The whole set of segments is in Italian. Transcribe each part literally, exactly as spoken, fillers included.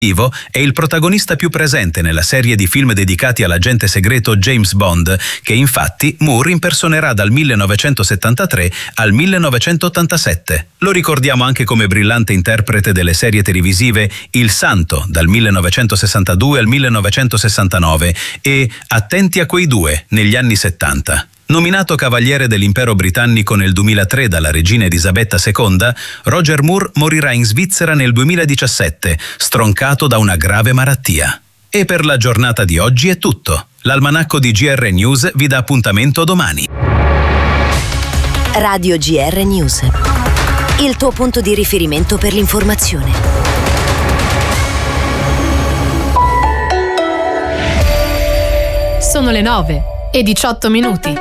Ivo è il protagonista più presente nella serie di film dedicati all'agente segreto James Bond, che infatti Moore impersonerà dal millenovecentosettantatré al millenovecentottantasette. Lo ricordiamo anche come brillante interprete delle serie televisive Il Santo dal millenovecentosessantadue al millenovecentosessantanove e Attenti a quei due negli anni settanta. Nominato Cavaliere dell'Impero Britannico nel duemilatré dalla regina Elisabetta seconda, Roger Moore morirà in Svizzera nel duemiladiciassette, stroncato da una grave malattia. E per la giornata di oggi è tutto. L'almanacco di G R News vi dà appuntamento domani. Radio G R News, il tuo punto di riferimento per l'informazione. Sono le nove e diciotto minuti.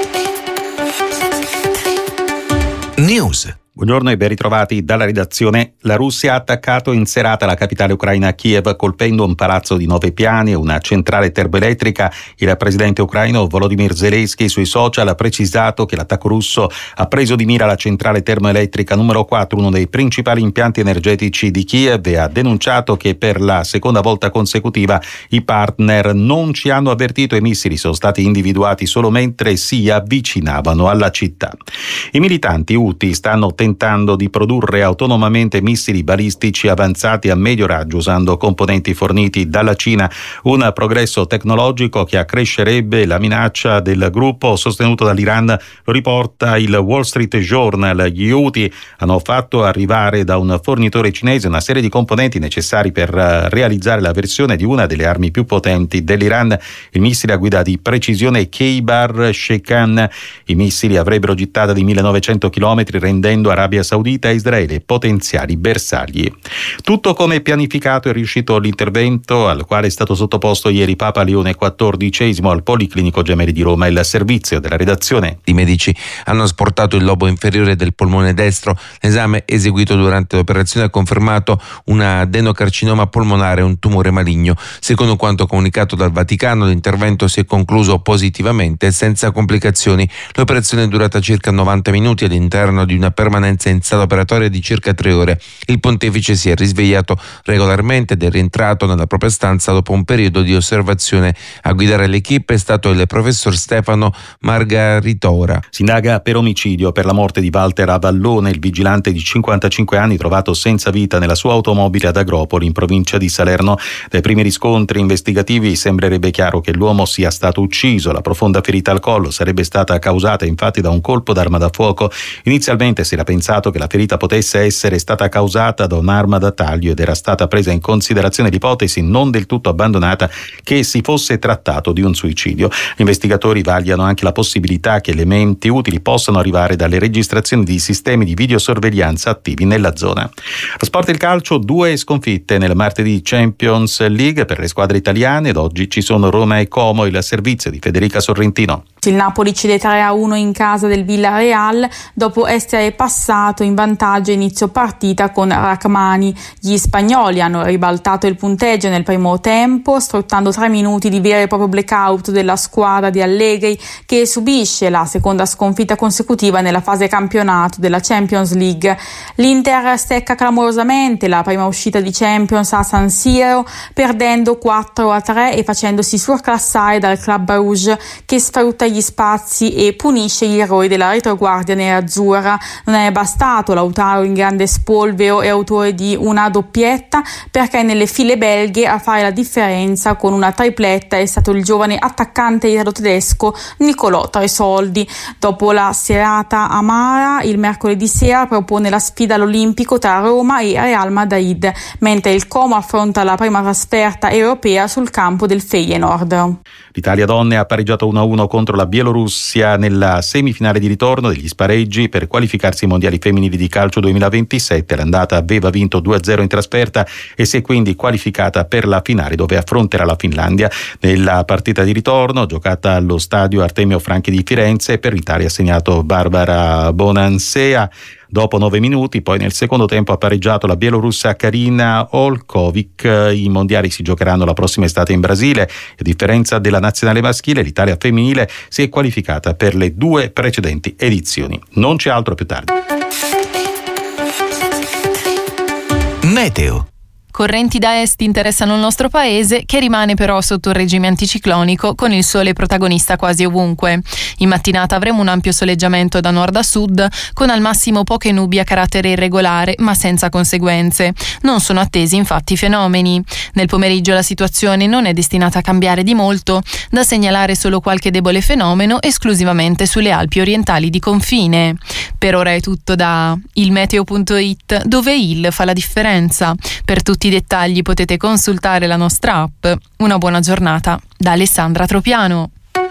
News. Buongiorno e ben ritrovati dalla redazione. La Russia ha attaccato in serata la capitale ucraina Kiev, colpendo un palazzo di nove piani e una centrale termoelettrica. Il presidente ucraino Volodymyr Zelensky sui social ha precisato che l'attacco russo ha preso di mira la centrale termoelettrica numero quattro, uno dei principali impianti energetici di Kiev, e ha denunciato che per la seconda volta consecutiva i partner non ci hanno avvertito e i missili sono stati individuati solo mentre si avvicinavano alla città. I militanti Houthi stanno tentando di produrre autonomamente missili balistici avanzati a medio raggio usando componenti forniti dalla Cina, un progresso tecnologico che accrescerebbe la minaccia del gruppo sostenuto dall'Iran. Lo riporta il Wall Street Journal. Gli Houthi hanno fatto arrivare da un fornitore cinese una serie di componenti necessari per realizzare la versione di una delle armi più potenti dell'Iran, il missile a guida di precisione Khaybar Shekan. I missili avrebbero gittata di millenovecento chilometri, rendendo Arabia Saudita e Israele potenziali bersagli. Tutto come pianificato è riuscito l'intervento al quale è stato sottoposto ieri Papa Leone quattordicesimo al Policlinico Gemelli di Roma. Il servizio della redazione. I medici hanno asportato il lobo inferiore del polmone destro. L'esame eseguito durante l'operazione ha confermato un adenocarcinoma polmonare, un tumore maligno. Secondo quanto comunicato dal Vaticano, l'intervento si è concluso positivamente e senza complicazioni. L'operazione è durata circa novanta minuti all'interno di una permanenza in sala operatoria di circa tre ore. Il pontefice si è risvegliato regolarmente ed è rientrato nella propria stanza dopo un periodo di osservazione. A guidare l'equipe è stato il professor Stefano Margaritora. Si indaga per omicidio per la morte di Walter Avallone, il vigilante di cinquantacinque anni trovato senza vita nella sua automobile ad Agropoli, in provincia di Salerno. Dai primi riscontri investigativi sembrerebbe chiaro che l'uomo sia stato ucciso. La profonda ferita al collo sarebbe stata causata infatti da un colpo d'arma da fuoco. Inizialmente si era pensato che la ferita potesse essere stata causata da un'arma da taglio ed era stata presa in considerazione l'ipotesi non del tutto abbandonata che si fosse trattato di un suicidio. Gli investigatori vagliano anche la possibilità che elementi utili possano arrivare dalle registrazioni di sistemi di videosorveglianza attivi nella zona. Lo sport e il calcio, due sconfitte nel martedì Champions League per le squadre italiane ed oggi ci sono Roma e Como. Il servizio di Federica Sorrentino. Il Napoli cede tre a uno in casa del Villarreal dopo essere passato in vantaggio a inizio partita con Rachmani. Gli spagnoli hanno ribaltato il punteggio nel primo tempo, sfruttando tre minuti di vero e proprio blackout della squadra di Allegri, che subisce la seconda sconfitta consecutiva nella fase campionato della Champions League. L'Inter stecca clamorosamente la prima uscita di Champions a San Siro, perdendo quattro a tre e facendosi surclassare dal Club Rouge, che sfrutta gli spazi e punisce gli errori della retroguardia nerazzurra. Non è bastato Lautaro in grande spolvero e autore di una doppietta, perché nelle file belghe a fare la differenza con una tripletta è stato il giovane attaccante italo-tedesco Nicolò Tresoldi. Dopo la serata amara, il mercoledì sera propone la sfida all'Olimpico tra Roma e Real Madrid, mentre il Como affronta la prima trasferta europea sul campo del Feyenoord. L'Italia donne ha pareggiato uno a uno contro la Bielorussia nella semifinale di ritorno degli spareggi per qualificarsi ai mondiali femminili di calcio duemilaventisette. L'andata aveva vinto due a zero in trasferta e si è quindi qualificata per la finale, dove affronterà la Finlandia. Nella partita di ritorno, giocata allo stadio Artemio Franchi di Firenze, per l'Italia ha segnato Barbara Bonansea dopo nove minuti. Poi nel secondo tempo ha pareggiato la bielorussa Karina Olkovic. I mondiali si giocheranno la prossima estate in Brasile e, a differenza della nazionale maschile, l'Italia femminile si è qualificata per le due precedenti edizioni. Non c'è altro, più tardi. Meteo Correnti da est interessano il nostro paese, che rimane però sotto il regime anticiclonico, con il sole protagonista quasi ovunque. In mattinata avremo un ampio soleggiamento da nord a sud, con al massimo poche nubi a carattere irregolare, ma senza conseguenze. Non sono attesi infatti fenomeni. Nel pomeriggio la situazione non è destinata a cambiare di molto, da segnalare solo qualche debole fenomeno esclusivamente sulle Alpi orientali di confine. Per ora è tutto da ilmeteo punto it, dove il fa la differenza. Per tutti i dettagli potete consultare la nostra app. Una buona giornata da Alessandra Tropiano.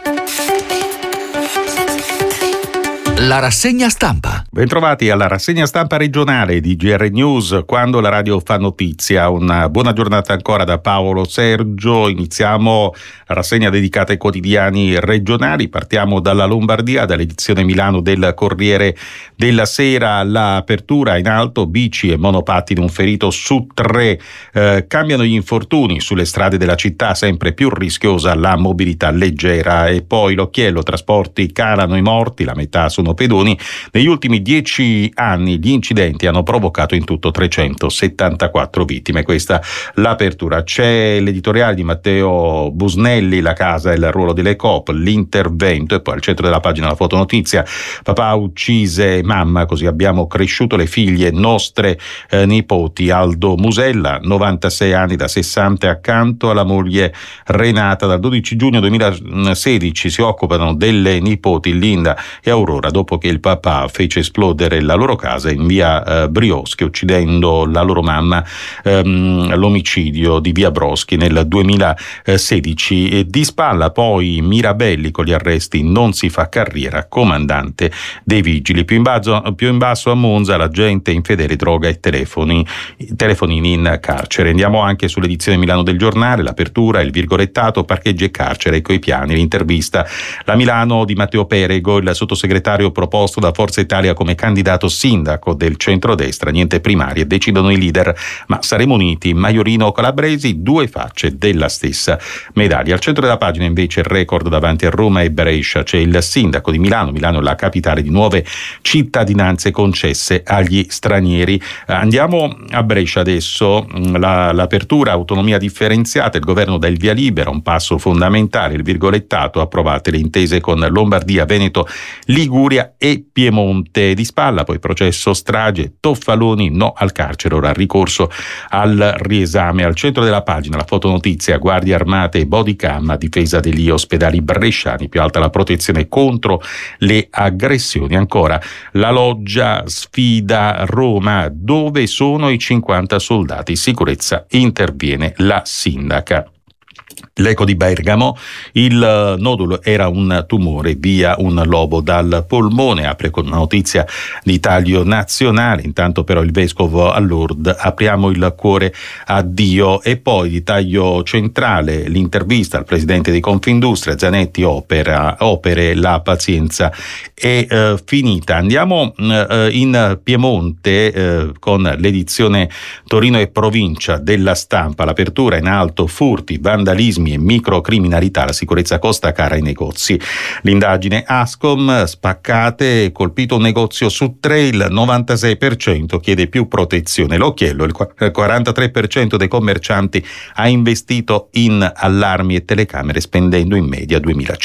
La rassegna stampa. Bentrovati alla rassegna stampa regionale di G R News, quando la radio fa notizia. Una buona giornata ancora da Paolo Sergio. Iniziamo la rassegna dedicata ai quotidiani regionali. Partiamo dalla Lombardia, dall'edizione Milano del Corriere della Sera. L'apertura in alto, bici e monopattini, un ferito su tre. Eh, cambiano gli infortuni sulle strade della città, sempre più rischiosa la mobilità leggera. E poi l'occhiello, trasporti, calano i morti, la metà sono pedoni. Negli ultimi dieci anni gli incidenti hanno provocato in tutto trecentosettantaquattro vittime. Questa l'apertura. C'è l'editoriale di Matteo Busnelli, la casa e il ruolo delle coop, l'intervento, e poi al centro della pagina la fotonotizia: papà uccise mamma, così abbiamo cresciuto le figlie nostre eh, nipoti. Aldo Musella, novantasei anni, da sessanta, accanto alla moglie Renata. Dal dodici giugno duemilasedici si occupano delle nipoti Linda e Aurora, dopo che il papà fece esplodere la loro casa in via eh, Brioschi, uccidendo la loro mamma. Ehm, l'omicidio di via Broschi nel duemilasedici. E di spalla poi Mirabelli con gli arresti, non si fa carriera, comandante dei vigili. Più in basso, più in basso a Monza, la gente infedele, droga e telefoni, telefonini in carcere. Andiamo anche sull'edizione Milano del Giornale, l'apertura, il virgolettato, parcheggi e carcere, ecco i piani, l'intervista. La Milano di Matteo Perego, il sottosegretario proposto da Forza Italia come candidato sindaco del centrodestra. Niente primarie, decidono i leader, ma saremo uniti. Maiorino o Calabresi, due facce della stessa medaglia. Al centro della pagina invece il record davanti a Roma e Brescia. C'è il sindaco di Milano, Milano è la capitale di nuove cittadinanze concesse agli stranieri. Andiamo a Brescia adesso. La, l'apertura, autonomia differenziata, il governo dà il via libera, un passo fondamentale, il virgolettato, approvate le intese con Lombardia, Veneto, Liguria e Piemonte. Di spalla poi processo strage, Toffaloni no al carcere, ora ricorso al riesame. Al centro della pagina la fotonotizia: guardie armate e bodycam a difesa degli ospedali bresciani, più alta la protezione contro le aggressioni. Ancora la Loggia sfida Roma, dove sono i cinquanta soldati? Sicurezza, interviene la sindaca. L'Eco di Bergamo, il nodulo era un tumore, via un lobo dal polmone, apre con una notizia di taglio nazionale. Intanto però il vescovo a Lourdes: apriamo il cuore a Dio. E poi di taglio centrale l'intervista al presidente di Confindustria, Zanetti, opera, opere, la pazienza è eh, finita. Andiamo eh, in Piemonte eh, con l'edizione Torino e provincia della Stampa. L'apertura in alto, furti, vandalismi e microcriminalità, la sicurezza costa cara ai negozi. L'indagine Ascom, spaccate, colpito un negozio su tre, il novantasei per cento chiede più protezione. L'occhiello, il quarantatré per cento dei commercianti ha investito in allarmi e telecamere, spendendo in media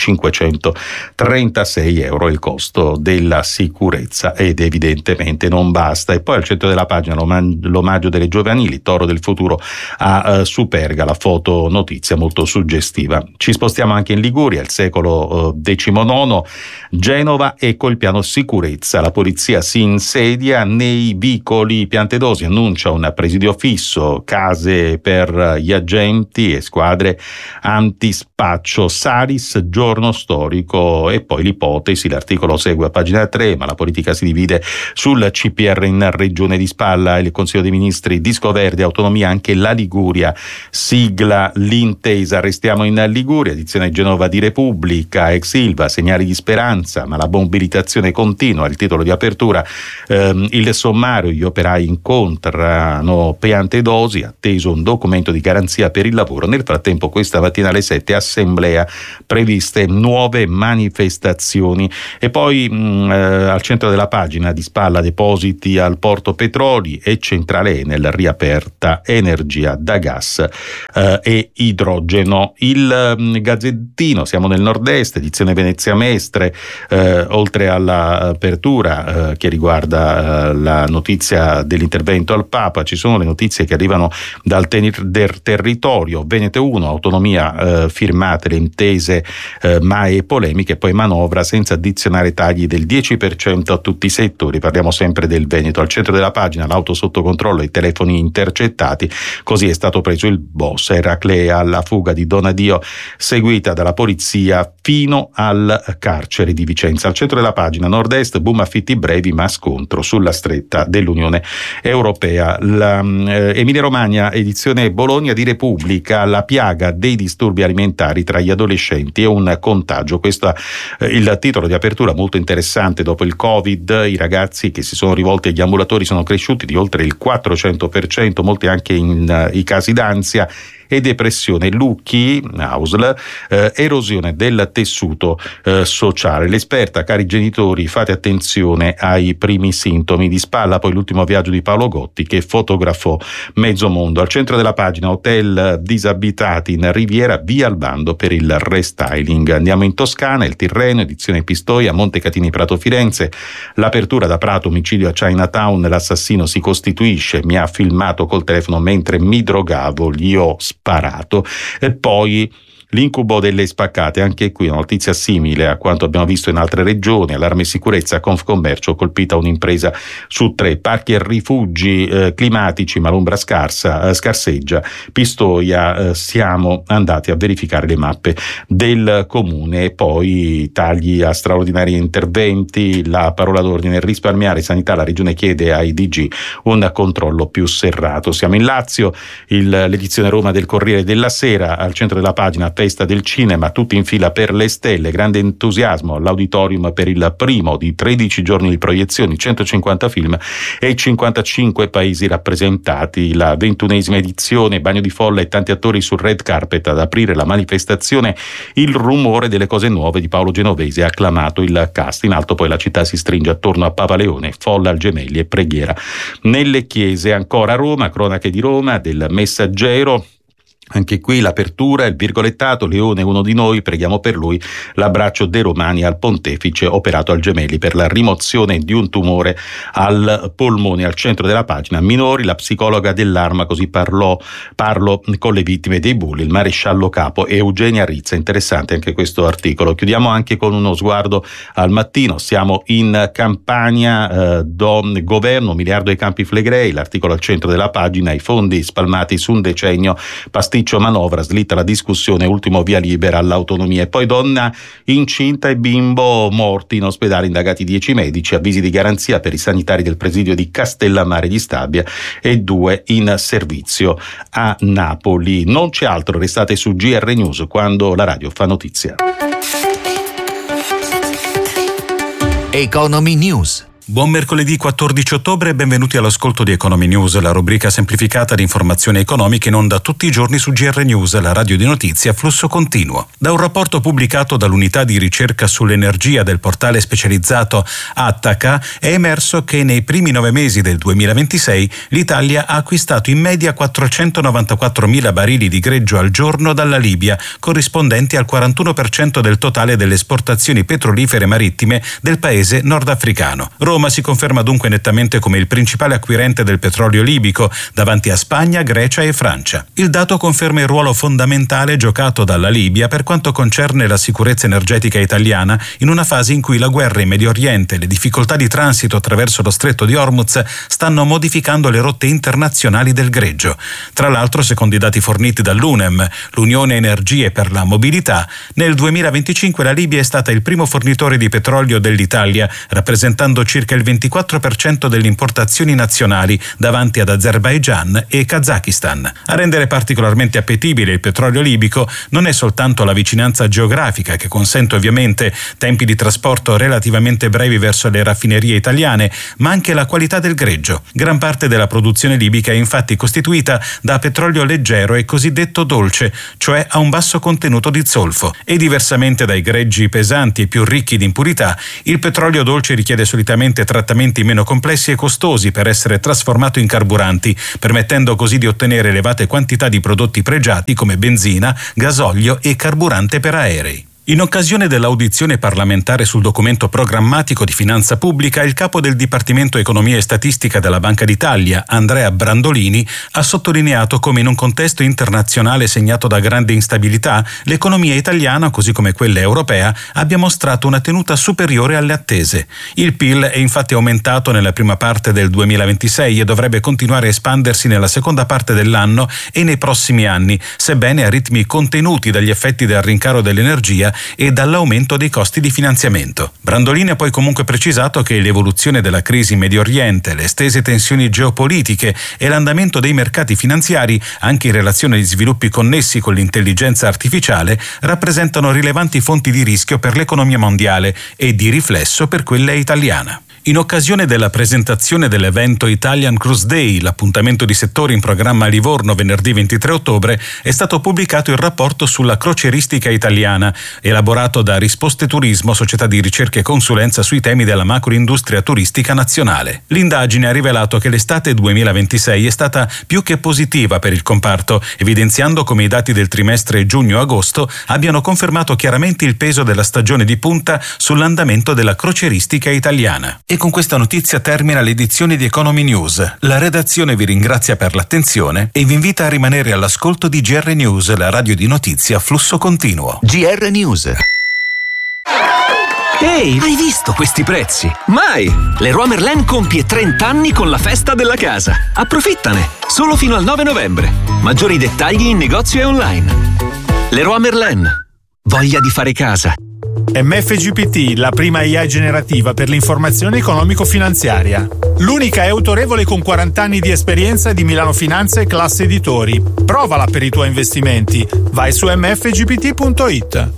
duemilacinquecentotrentasei euro. Il costo della sicurezza, ed evidentemente non basta. E poi al centro della pagina l'omaggio delle giovanili, Toro del futuro a uh, Superga, la foto notizia molto suggestiva. Ci spostiamo anche in Liguria, il secolo diciannove, Genova, ecco il piano sicurezza. La polizia si insedia nei vicoli. Piantedosi annuncia un presidio fisso, case per gli agenti e squadre antispaccio. Salis, giorno storico. E poi l'ipotesi, l'articolo segue a pagina tre, ma la politica si divide sul C P R in regione. Di spalla il Consiglio dei Ministri, disco verde, autonomia, anche la Liguria sigla l'intesa. Malpensa. Restiamo in Liguria, edizione Genova di Repubblica, ex Ilva, segnali di speranza ma la mobilitazione continua, il titolo di apertura. Ehm, il sommario, gli operai incontrano Piantedosi, atteso un documento di garanzia per il lavoro. Nel frattempo questa mattina alle sette assemblea, previste nuove manifestazioni. E poi mh, eh, al centro della pagina, di spalla depositi al Porto Petroli e centrale Enel riaperta, energia da gas eh, e idrogeno. Il mh, Gazzettino, siamo nel nord-est, edizione Venezia Mestre, eh, oltre all'apertura eh, che riguarda eh, la notizia dell'intervento al Papa, ci sono le notizie che arrivano dal ter- del territorio. Veneto uno, autonomia, eh, firmate le intese eh, ma e polemiche, poi manovra senza addizionare tagli del dieci per cento a tutti i settori. Parliamo sempre del Veneto. Al centro della pagina l'auto sotto controllo e i telefoni intercettati, così è stato preso il boss Eraclea, la fuga di Donadio seguita dalla polizia fino al carcere di Vicenza. Al centro della pagina nord-est, boom affitti brevi ma scontro sulla stretta dell'Unione Europea. La, eh, Emilia Romagna, edizione Bologna di Repubblica, la piaga dei disturbi alimentari tra gli adolescenti e un contagio. Questo è eh, il titolo di apertura, molto interessante. Dopo il Covid i ragazzi che si sono rivolti agli ambulatori sono cresciuti di oltre il quattrocento per cento, molti anche in uh, i casi d'ansia e depressione. Lucchi, Ausl, eh, erosione del tessuto eh, sociale. L'esperta, cari genitori, fate attenzione ai primi sintomi. Di spalla poi l'ultimo viaggio di Paolo Gotti che fotografò mezzo mondo. Al centro della pagina, hotel disabitati in Riviera, via al bando per il restyling. Andiamo in Toscana, il Tirreno, edizione Pistoia, Montecatini Prato Firenze, l'apertura da Prato, omicidio a Chinatown, l'assassino si costituisce, mi ha filmato col telefono mentre mi drogavo, gli ho sparato. E poi l'incubo delle spaccate, anche qui una notizia simile a quanto abbiamo visto in altre regioni. Allarme sicurezza, Confcommercio, colpita un'impresa su tre. Parchi e rifugi eh, climatici, ma l'ombra scarsa, eh, scarseggia. Pistoia, eh, siamo andati a verificare le mappe del comune. E poi tagli a straordinari interventi, la parola d'ordine risparmiare sanità, la regione chiede ai D G un controllo più serrato. Siamo in Lazio, il, l'edizione Roma del Corriere della Sera, al centro della pagina festa del cinema, tutti in fila per le stelle, grande entusiasmo all'auditorium per il primo di tredici giorni di proiezioni, centocinquanta film e cinquantacinque paesi rappresentati. La ventunesima edizione, bagno di folla e tanti attori sul red carpet ad aprire la manifestazione. Il rumore delle cose nuove di Paolo Genovese ha acclamato il cast. In alto poi la città si stringe attorno a Papa Leone, folla al Gemelli e preghiera nelle chiese. Ancora Roma, cronache di Roma del Messaggero. Anche qui l'apertura, il virgolettato, Leone uno di noi, preghiamo per lui, l'abbraccio dei romani al pontefice operato al Gemelli per la rimozione di un tumore al polmone. Al centro della pagina, minori, la psicologa dell'Arma, così parlò, parlo con le vittime dei bulli, il maresciallo capo Eugenia Rizza. Interessante anche questo articolo. Chiudiamo anche con uno sguardo al Mattino, siamo in Campania, eh, do, governo, miliardo ai Campi Flegrei, l'articolo al centro della pagina, i fondi spalmati su un decennio, pasticcio manovra, slitta la discussione, ultimo via libera all'autonomia. E poi donna incinta e bimbo morti in ospedale, indagati dieci medici, avvisi di garanzia per i sanitari del presidio di Castellammare di Stabia e due in servizio a Napoli. Non c'è altro, restate su G R News quando la radio fa notizia. Economy News. Buon mercoledì quattordici ottobre e benvenuti all'ascolto di Economy News, la rubrica semplificata di informazioni economiche in onda tutti i giorni su G R News, la radio di notizie a flusso continuo. Da un rapporto pubblicato dall'unità di ricerca sull'energia del portale specializzato Attaca è emerso che nei primi nove mesi del duemilaventisei l'Italia ha acquistato in media quattrocentonovantaquattromila barili di greggio al giorno dalla Libia, corrispondenti al quarantuno per cento del totale delle esportazioni petrolifere marittime del paese nordafricano. Roma si conferma dunque nettamente come il principale acquirente del petrolio libico davanti a Spagna, Grecia e Francia. Il dato conferma il ruolo fondamentale giocato dalla Libia per quanto concerne la sicurezza energetica italiana in una fase in cui la guerra in Medio Oriente e le difficoltà di transito attraverso lo stretto di Hormuz stanno modificando le rotte internazionali del greggio. Tra l'altro, secondo i dati forniti dall'U N E M, l'Unione Energie per la Mobilità, nel duemilaventicinque la Libia è stata il primo fornitore di petrolio dell'Italia, rappresentando circa circa il ventiquattro per cento delle importazioni nazionali davanti ad Azerbaigian e Kazakistan. A rendere particolarmente appetibile il petrolio libico non è soltanto la vicinanza geografica, che consente ovviamente tempi di trasporto relativamente brevi verso le raffinerie italiane, ma anche la qualità del greggio. Gran parte della produzione libica è infatti costituita da petrolio leggero e cosiddetto dolce, cioè a un basso contenuto di zolfo, e diversamente dai greggi pesanti e più ricchi di impurità, il petrolio dolce richiede solitamente trattamenti meno complessi e costosi per essere trasformato in carburanti, permettendo così di ottenere elevate quantità di prodotti pregiati come benzina, gasolio e carburante per aerei. In occasione dell'audizione parlamentare sul documento programmatico di finanza pubblica, il capo del Dipartimento Economia e Statistica della Banca d'Italia, Andrea Brandolini, ha sottolineato come in un contesto internazionale segnato da grande instabilità, l'economia italiana, così come quella europea, abbia mostrato una tenuta superiore alle attese. Il P I L è infatti aumentato nella prima parte del duemilaventisei e dovrebbe continuare a espandersi nella seconda parte dell'anno e nei prossimi anni, sebbene a ritmi contenuti dagli effetti del rincaro dell'energia e dall'aumento dei costi di finanziamento. Brandolini ha poi comunque precisato che l'evoluzione della crisi in Medio Oriente, le estese tensioni geopolitiche e l'andamento dei mercati finanziari, anche in relazione agli sviluppi connessi con l'intelligenza artificiale, rappresentano rilevanti fonti di rischio per l'economia mondiale e di riflesso per quella italiana. In occasione della presentazione dell'evento Italian Cruise Day, l'appuntamento di settore in programma a Livorno venerdì ventitré ottobre, è stato pubblicato il rapporto sulla crocieristica italiana, elaborato da Risposte Turismo, società di ricerca e consulenza sui temi della macroindustria turistica nazionale. L'indagine ha rivelato che l'estate duemilaventisei è stata più che positiva per il comparto, evidenziando come i dati del trimestre giugno-agosto abbiano confermato chiaramente il peso della stagione di punta sull'andamento della crocieristica italiana. E con questa notizia termina l'edizione di Economy News. La redazione vi ringrazia per l'attenzione e vi invita a rimanere all'ascolto di G R News, la radio di notizie a flusso continuo. G R News. Ehi, hai visto questi prezzi? Mai! Leroy Merlin compie trenta anni con la festa della casa. Approfittane! Solo fino al nove novembre. Maggiori dettagli in negozio e online. Leroy Merlin. Voglia di fare casa. M F G P T, la prima I A generativa per l'informazione economico-finanziaria. L'unica è autorevole con quaranta anni di esperienza di Milano Finanza e Classe Editori. Provala per i tuoi investimenti. Vai su m f g p t punto i t.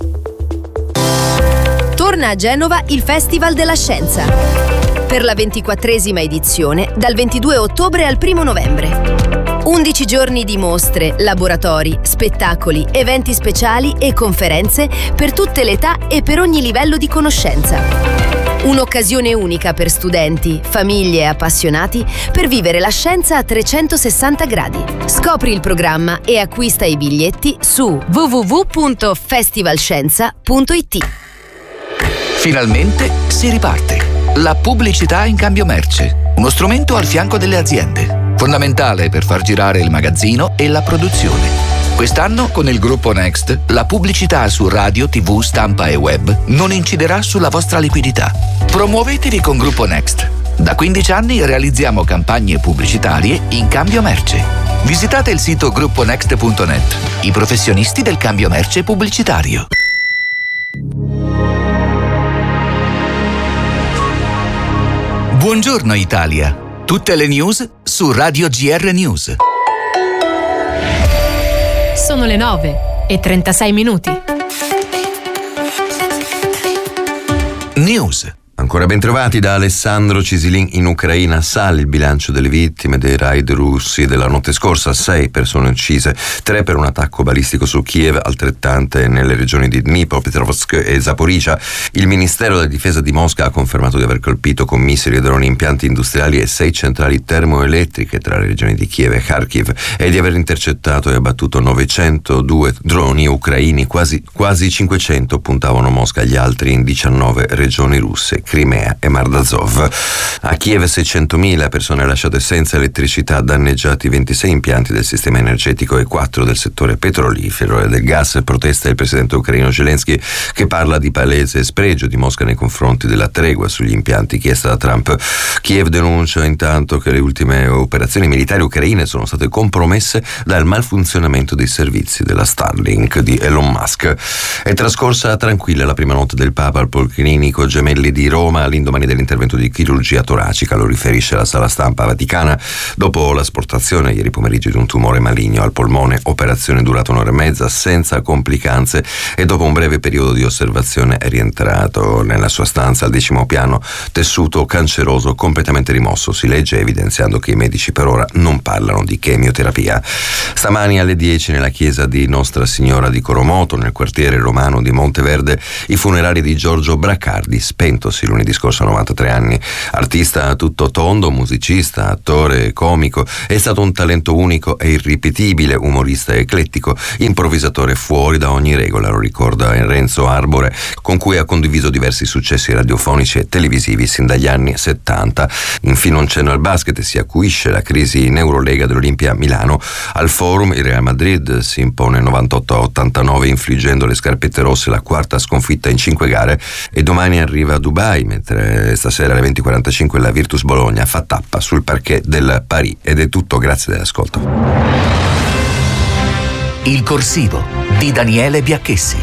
Torna a Genova il Festival della Scienza. Per la ventiquattresima edizione, dal ventidue ottobre al primo novembre. undici giorni di mostre, laboratori, spettacoli, eventi speciali e conferenze per tutte le età e per ogni livello di conoscenza. Un'occasione unica per studenti, famiglie e appassionati per vivere la scienza a trecentosessanta gradi. Scopri il programma e acquista i biglietti su w w w punto festivalscienza punto i t. Finalmente si riparte. La pubblicità in cambio merce. Uno strumento al fianco delle aziende. Fondamentale per far girare il magazzino e la produzione. Quest'anno, con il gruppo Next, la pubblicità su radio, tivù, stampa e web non inciderà sulla vostra liquidità. Promuovetevi con Gruppo Next. Da quindici anni realizziamo campagne pubblicitarie in cambio merce. Visitate il sito gruppo next punto net, i professionisti del cambio merce pubblicitario. Buongiorno Italia. Tutte le news su Radio G R News. Sono le nove e trentasei minuti. News. Ancora ben trovati da Alessandro Cisilin. In Ucraina sale il bilancio delle vittime dei raid russi della notte scorsa, sei persone uccise, tre per un attacco balistico su Kiev, altrettante nelle regioni di Dnipropetrovsk e Zaporizhzhia. Il Ministero della Difesa di Mosca ha confermato di aver colpito con missili e droni impianti industriali e sei centrali termoelettriche tra le regioni di Kiev e Kharkiv e di aver intercettato e abbattuto novecentodue droni ucraini, quasi, quasi cinquecento puntavano Mosca, gli altri in diciannove regioni russe, Crimea e Mar d'Azov. A Kiev seicentomila persone lasciate senza elettricità, danneggiati ventisei impianti del sistema energetico e quattro del settore petrolifero e del gas. Protesta il presidente ucraino Zelensky, che parla di palese spregio di Mosca nei confronti della tregua sugli impianti chiesta da Trump. Kiev denuncia intanto che le ultime operazioni militari ucraine sono state compromesse dal malfunzionamento dei servizi della Starlink di Elon Musk. È trascorsa tranquilla la prima notte del Papa al Policlinico Gemelli di Roma. Roma all'indomani dell'intervento di chirurgia toracica, lo riferisce la sala stampa vaticana. Dopo l'asportazione ieri pomeriggio di un tumore maligno al polmone, operazione durata un'ora e mezza senza complicanze, e dopo un breve periodo di osservazione è rientrato nella sua stanza al decimo piano, tessuto canceroso completamente rimosso, si legge, evidenziando che i medici per ora non parlano di chemioterapia. Stamani alle dieci nella chiesa di Nostra Signora di Coromoto, nel quartiere romano di Monteverde, i funerali di Giorgio Bracardi, spentosi lunedì scorso a novantatré anni. Artista a tutto tondo, musicista, attore, comico, è stato un talento unico e irripetibile, umorista eclettico, improvvisatore fuori da ogni regola, lo ricorda Renzo Arbore, con cui ha condiviso diversi successi radiofonici e televisivi sin dagli anni settanta. Infine un cenno al basket: si acuisce la crisi in Eurolega dell'Olimpia Milano. Al Forum il Real Madrid si impone novantotto a ottantanove infliggendo le scarpette rosse la quarta sconfitta in cinque gare, e domani arriva a Dubai, mentre stasera alle venti e quarantacinque la Virtus Bologna fa tappa sul parquet del Paris. Ed è tutto, grazie dell'ascolto. Il corsivo di Daniele Biacchessi.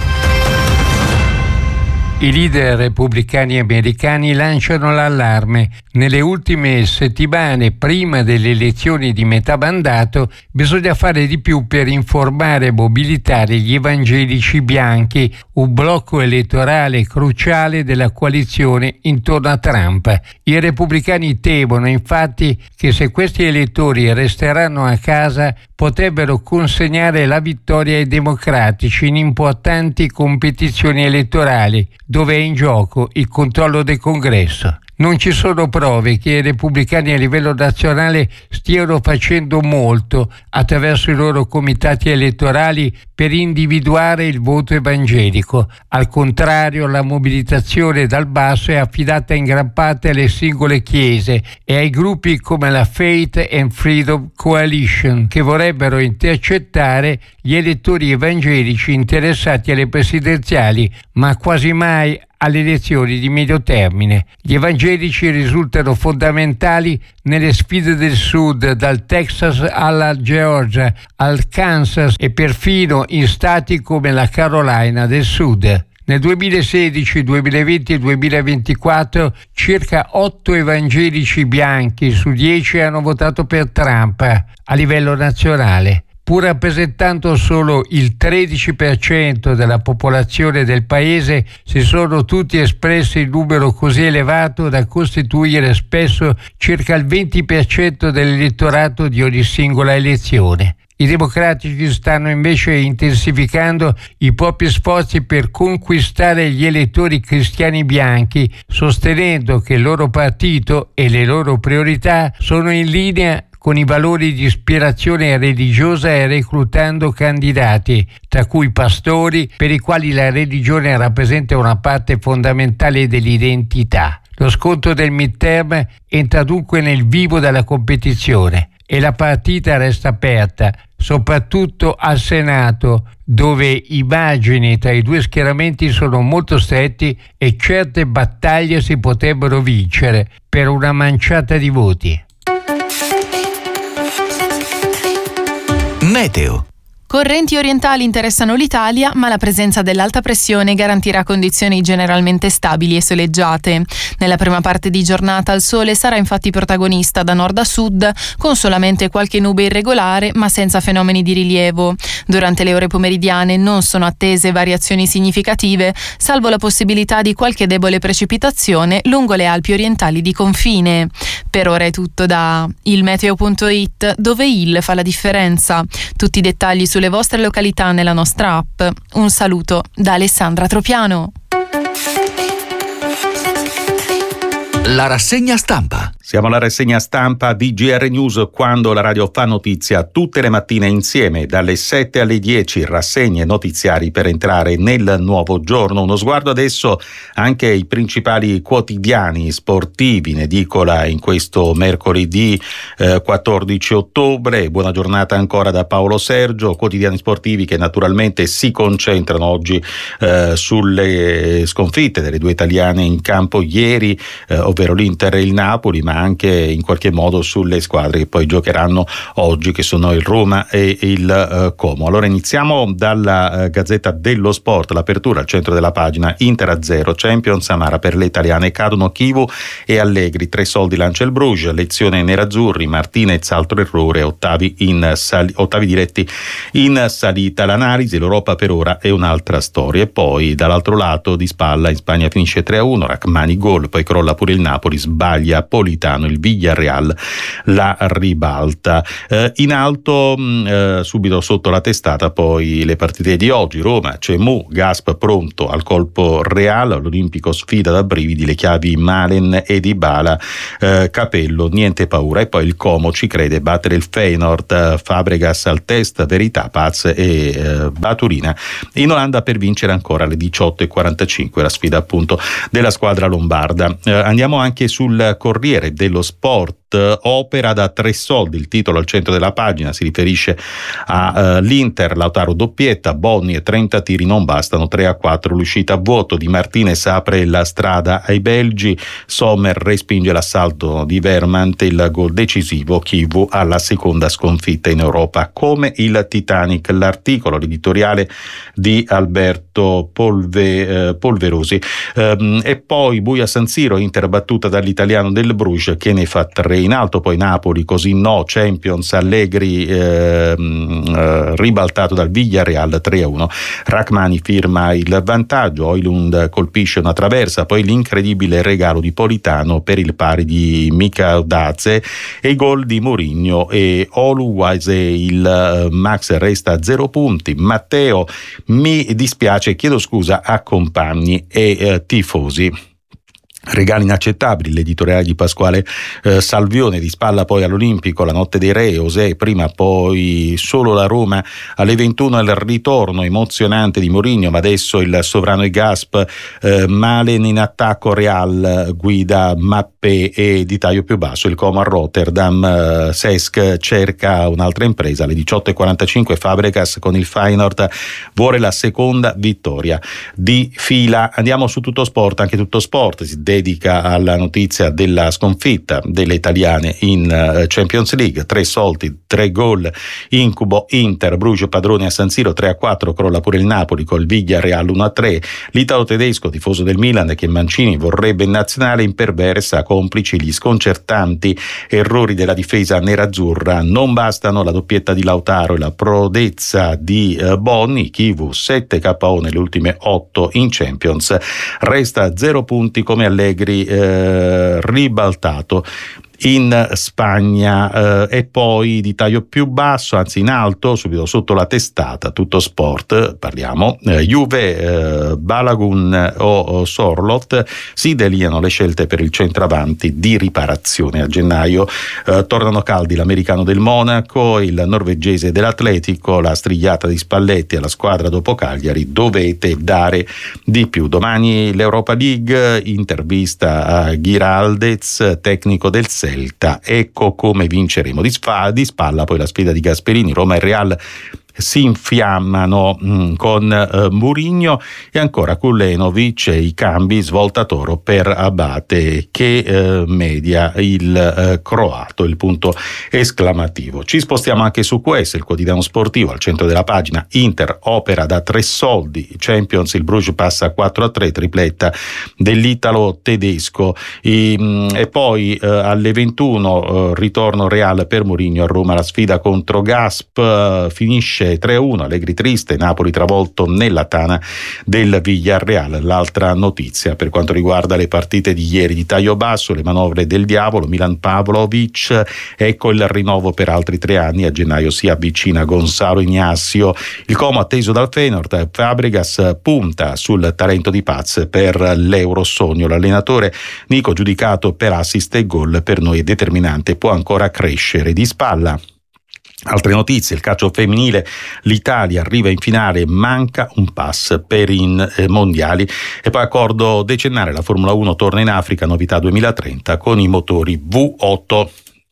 I leader repubblicani americani lanciano l'allarme. Nelle ultime settimane, prima delle elezioni di metà mandato, bisogna fare di più per informare e mobilitare gli evangelici bianchi, un blocco elettorale cruciale della coalizione intorno a Trump. I repubblicani temono infatti che se questi elettori resteranno a casa potrebbero consegnare la vittoria ai democratici in importanti competizioni elettorali, dove è in gioco il controllo del Congresso. Non ci sono prove che i repubblicani a livello nazionale stiano facendo molto attraverso i loro comitati elettorali per individuare il voto evangelico. Al contrario, la mobilitazione dal basso è affidata in gran parte alle singole chiese e ai gruppi come la Faith and Freedom Coalition, che vorrebbero intercettare gli elettori evangelici interessati alle presidenziali, ma quasi mai alle elezioni di medio termine. Gli evangelici risultano fondamentali nelle sfide del Sud, dal Texas alla Georgia, al Kansas e perfino in stati come la Carolina del Sud. Nel duemilasedici, duemilaventi e duemilaventiquattro circa otto evangelici bianchi su dieci hanno votato per Trump a livello nazionale. Pur rappresentando solo il tredici per cento della popolazione del paese, si sono tutti espressi in numero così elevato da costituire spesso circa il venti per cento dell'elettorato di ogni singola elezione. I democratici stanno invece intensificando i propri sforzi per conquistare gli elettori cristiani bianchi, sostenendo che il loro partito e le loro priorità sono in linea con i valori di ispirazione religiosa e reclutando candidati, tra cui pastori, per i quali la religione rappresenta una parte fondamentale dell'identità. Lo scontro del midterm entra dunque nel vivo della competizione e la partita resta aperta, soprattutto al Senato, dove i margini tra i due schieramenti sono molto stretti e certe battaglie si potrebbero vincere per una manciata di voti. Meteo. Correnti orientali interessano l'Italia, ma la presenza dell'alta pressione garantirà condizioni generalmente stabili e soleggiate. Nella prima parte di giornata il sole sarà infatti protagonista da nord a sud, con solamente qualche nube irregolare, ma senza fenomeni di rilievo. Durante le ore pomeridiane non sono attese variazioni significative, salvo la possibilità di qualche debole precipitazione lungo le Alpi orientali di confine. Per ora è tutto da il meteo punto it, dove il fa la differenza. Tutti i dettagli su le vostre località nella nostra app. Un saluto da Alessandra Tropiano. La rassegna stampa. Siamo alla rassegna stampa di G R News, quando la radio fa notizia tutte le mattine insieme dalle sette alle dieci, rassegne notiziari per entrare nel nuovo giorno. Uno sguardo adesso anche ai principali quotidiani sportivi, in edicola in questo mercoledì eh, quattordici ottobre. Buona giornata ancora da Paolo Sergio. Quotidiani sportivi che naturalmente si concentrano oggi eh, sulle sconfitte delle due italiane in campo ieri, eh, ovvero l'Inter e il Napoli, ma anche in qualche modo sulle squadre che poi giocheranno oggi, che sono il Roma e il uh, Como. Allora iniziamo dalla uh, Gazzetta dello Sport, l'apertura al centro della pagina: Inter a zero, Champions amara per le italiane, cadono Chivu e Allegri, tre soldi lancia il Bruges, lezione nerazzurri, Martinez altro errore, ottavi, in sali- ottavi diretti in salita. L'analisi: l'Europa per ora è un'altra storia. E poi dall'altro lato di spalla in Spagna finisce tre a uno, Rachmani gol, poi crolla pure il Napoli, sbaglia Politano, il Villarreal la ribalta. Eh, in alto eh, subito sotto la testata poi le partite di oggi: Roma, Cemu, Gasp pronto al colpo Real, l'Olimpico sfida da brividi, le chiavi Malen e Dybala, eh, Capello niente paura. E poi il Como ci crede, battere il Feyenoord, Fabregas al test, Verità, Paz e eh, Baturina in Olanda per vincere ancora alle diciotto e quarantacinque, la sfida appunto della squadra lombarda. Eh, andiamo anche sul Corriere dello Sport. Opera da tre soldi, il titolo al centro della pagina, si riferisce all'Inter, uh, Lautaro doppietta, Bonni e trenta tiri non bastano, tre a quattro l'uscita a vuoto, Di Martinez apre la strada ai belgi, Sommer respinge l'assalto di Vermont, il gol decisivo, Chivu alla seconda sconfitta in Europa come il Titanic. L'articolo, l'editoriale di Alberto Polve, eh, Polverosi. Um, e poi buia San Siro, Inter battuta dall'italiano del Bruges che ne fa tre. In alto poi Napoli, così no, Champions, Allegri eh, eh, ribaltato dal Villarreal tre a uno, Rachmani firma il vantaggio, Højlund colpisce una traversa, poi l'incredibile regalo di Politano per il pari di Mika Daze e i gol di Mourinho e Oluwaise. Il uh, Max resta a zero punti. Matteo: mi dispiace, chiedo scusa a compagni e uh, tifosi. Regali inaccettabili, l'editoriale di Pasquale eh, Salvione. Di spalla poi all'Olimpico, la notte dei re, Osè prima, poi solo la Roma alle ventuno, il ritorno emozionante di Mourinho, ma adesso il sovrano e Gasp, eh, Malen in attacco, Real guida Mappé e di taglio più basso il Como a Rotterdam, eh, Cesc cerca un'altra impresa, alle diciotto e quarantacinque Fabregas con il Feyenoord vuole la seconda vittoria di fila. Andiamo su Tutto Sport, anche Tutto Sport si dedica alla notizia della sconfitta delle italiane in Champions League, tre soldi, tre gol, incubo Inter, Bruges padrone a San Siro tre a quattro, crolla pure il Napoli col Villarreal uno a tre, l'italo tedesco tifoso del Milan che Mancini vorrebbe in nazionale imperversa, complici gli sconcertanti errori della difesa nerazzurra, non bastano la doppietta di Lautaro e la prodezza di eh, Bonni, Chivu sette K O nelle ultime otto in Champions, resta a zero punti come Allegri eh, ribaltato in Spagna. Eh, e poi di taglio più basso, anzi in alto, subito sotto la testata, Tutto Sport, parliamo eh, Juve, eh, Balagun o, o Sorloth, si delineano le scelte per il centravanti di riparazione a gennaio. Eh, tornano caldi l'americano del Monaco, il norvegese dell'Atletico, la strigliata di Spalletti alla squadra dopo Cagliari, dovete dare di più. Domani l'Europa League, intervista a Giraldez, tecnico del Celta, ecco come vinceremo. Di, sfa, di spalla poi la sfida di Gasperini, Roma e Real si infiammano mh, con eh, Mourinho e ancora Kulenovic e i cambi, svolta Toro per Abate che eh, media il eh, croato, il punto esclamativo. Ci spostiamo anche su questo, il quotidiano sportivo, al centro della pagina: Inter opera da tre soldi, Champions, il Bruges passa a quattro a tre, tripletta dell'italo tedesco. I, mh, e poi eh, alle ventuno eh, ritorno Real per Mourinho a Roma, la sfida contro Gasp, eh, finisce tre a uno, Allegri triste, Napoli travolto nella tana del Villarreal. L'altra notizia per quanto riguarda le partite di ieri: di taglio basso le manovre del diavolo, Milan Pavlovic, ecco il rinnovo per altri tre anni, a gennaio si avvicina Gonzalo Ignacio, il Como atteso dal Feyenoord, Fabregas punta sul talento di Paz per l'Eurosogno, l'allenatore Nico giudicato per assist e gol, per noi è determinante, può ancora crescere. Di spalla altre notizie, il calcio femminile, l'Italia arriva in finale, manca un pass per i eh, mondiali. E poi accordo decennale, la Formula uno torna in Africa, novità duemilatrenta con i motori V otto.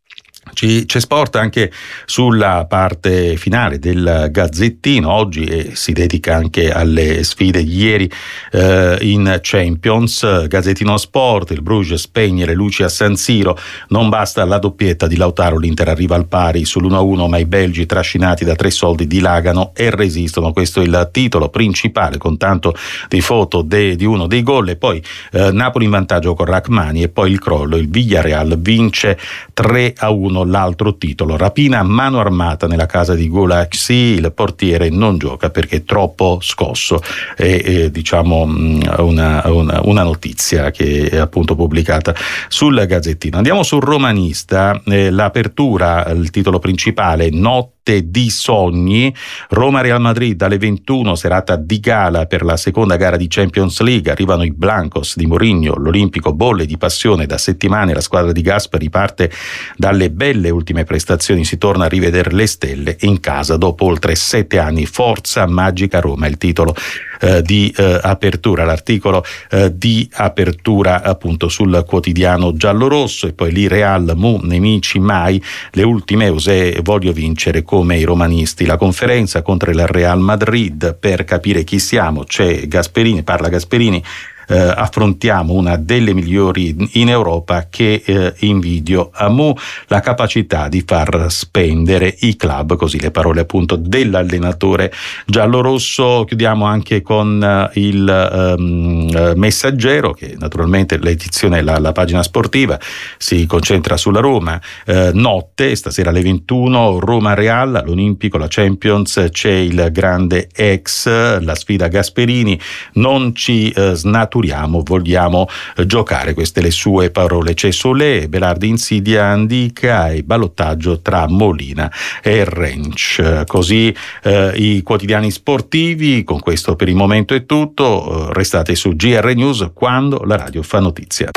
Ci, c'è sport anche sulla parte finale del Gazzettino oggi, e si dedica anche alle sfide di ieri eh, in Champions. Gazzettino Sport, il Bruges spegne le luci a San Siro, non basta la doppietta di Lautaro, l'Inter arriva al pari sull'uno a uno, ma i belgi trascinati da tre soldi dilagano e resistono. Questo è il titolo principale, con tanto di foto de, di uno dei gol, e poi eh, Napoli in vantaggio con Rachmani, e poi il crollo, il Villarreal vince tre a uno. L'altro titolo, rapina a mano armata nella casa di Gulaxi, il portiere non gioca perché è troppo scosso. È, è diciamo una, una, una notizia che è appunto pubblicata sul Gazzettino. Andiamo sul Romanista, eh, l'apertura, il titolo principale, notte di sogni, Roma-Real Madrid alle ventuno, serata di gala per la seconda gara di Champions League. Arrivano i Blancos di Mourinho, l'Olimpico bolle di passione da settimane, la squadra di Gasperi parte dalle belle ultime prestazioni, si torna a rivedere le stelle in casa dopo oltre sette anni. Forza magica Roma, il titolo eh, di eh, apertura, l'articolo eh, di apertura appunto sul quotidiano giallorosso. E poi lì Real, mu nemici mai, le ultime use, voglio vincere come i romanisti. La conferenza contro il Real Madrid per capire chi siamo, c'è Gasperini, parla Gasperini. Eh, affrontiamo una delle migliori in Europa che eh, invidio a Mu, la capacità di far spendere i club, così le parole appunto dell'allenatore giallorosso. Chiudiamo anche con eh, il ehm, Messaggero, che naturalmente l'edizione, la, la pagina sportiva si concentra sulla Roma. Eh, notte, stasera alle ventuno, Roma-Real, l'Olimpico, la Champions, c'è il grande ex, la sfida Gasperini, non ci eh, snaturiamo, vogliamo eh, giocare, queste le sue parole. C'è Solé, Belardi Insidia, Andica e ballottaggio tra Molina e Rensch. Così eh, i quotidiani sportivi. Con questo per il momento è tutto, restate su G R News quando la radio fa notizia.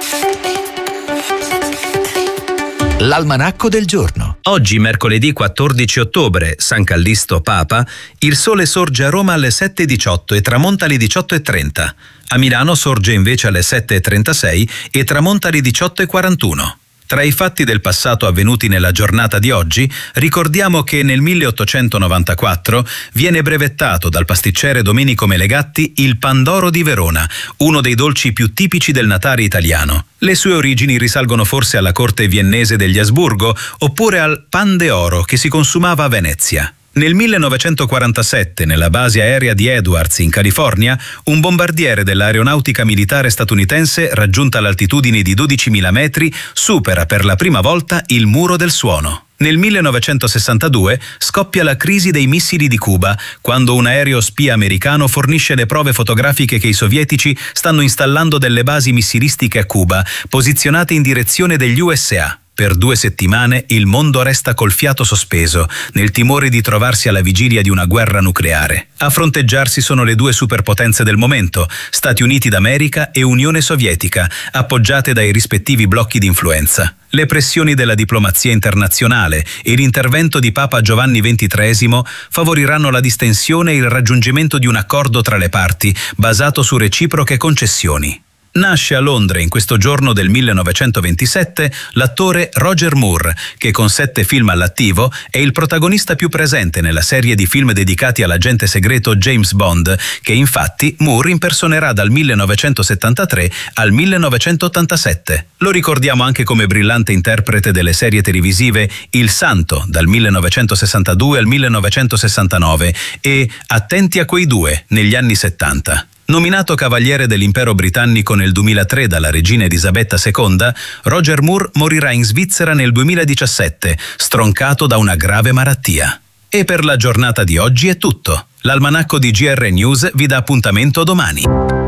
L'almanacco del giorno. Oggi, mercoledì quattordici ottobre, San Callisto Papa, il sole sorge a Roma alle sette e diciotto e tramonta alle diciotto e trenta. A Milano sorge invece alle sette e trentasei e tramonta alle diciotto e quarantuno. Tra i fatti del passato avvenuti nella giornata di oggi, ricordiamo che nel milleottocentonovantaquattro viene brevettato dal pasticcere Domenico Melegatti il Pandoro di Verona, uno dei dolci più tipici del Natale italiano. Le sue origini risalgono forse alla corte viennese degli Asburgo oppure al pan de oro che si consumava a Venezia. Nel millenovecentoquarantasette, nella base aerea di Edwards in California, un bombardiere dell'aeronautica militare statunitense, raggiunta l'altitudine di dodicimila metri, supera per la prima volta il muro del suono. Nel millenovecentosessantadue scoppia la crisi dei missili di Cuba, quando un aereo spia americano fornisce le prove fotografiche che i sovietici stanno installando delle basi missilistiche a Cuba, posizionate in direzione degli U S A. Per due settimane il mondo resta col fiato sospeso, nel timore di trovarsi alla vigilia di una guerra nucleare. A fronteggiarsi sono le due superpotenze del momento, Stati Uniti d'America e Unione Sovietica, appoggiate dai rispettivi blocchi di influenza. Le pressioni della diplomazia internazionale e l'intervento di Papa Giovanni ventitreesimo favoriranno la distensione e il raggiungimento di un accordo tra le parti, basato su reciproche concessioni. Nasce a Londra in questo giorno del millenovecentoventisette l'attore Roger Moore, che con sette film all'attivo è il protagonista più presente nella serie di film dedicati all'agente segreto James Bond, che infatti Moore impersonerà dal millenovecentosettantatré al millenovecentottantasette. Lo ricordiamo anche come brillante interprete delle serie televisive Il Santo dal millenovecentosessantadue al millenovecentosessantanove e Attenti a quei due negli anni settanta. Nominato Cavaliere dell'Impero Britannico nel duemilatré dalla regina Elisabetta seconda, Roger Moore morirà in Svizzera nel duemiladiciassette, stroncato da una grave malattia. E per la giornata di oggi è tutto. L'almanacco di G R News vi dà appuntamento domani.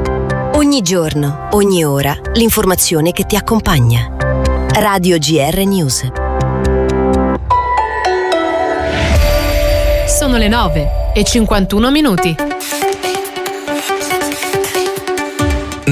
Ogni giorno, ogni ora, l'informazione che ti accompagna. Radio G R News. Sono le nove e cinquantuno minuti.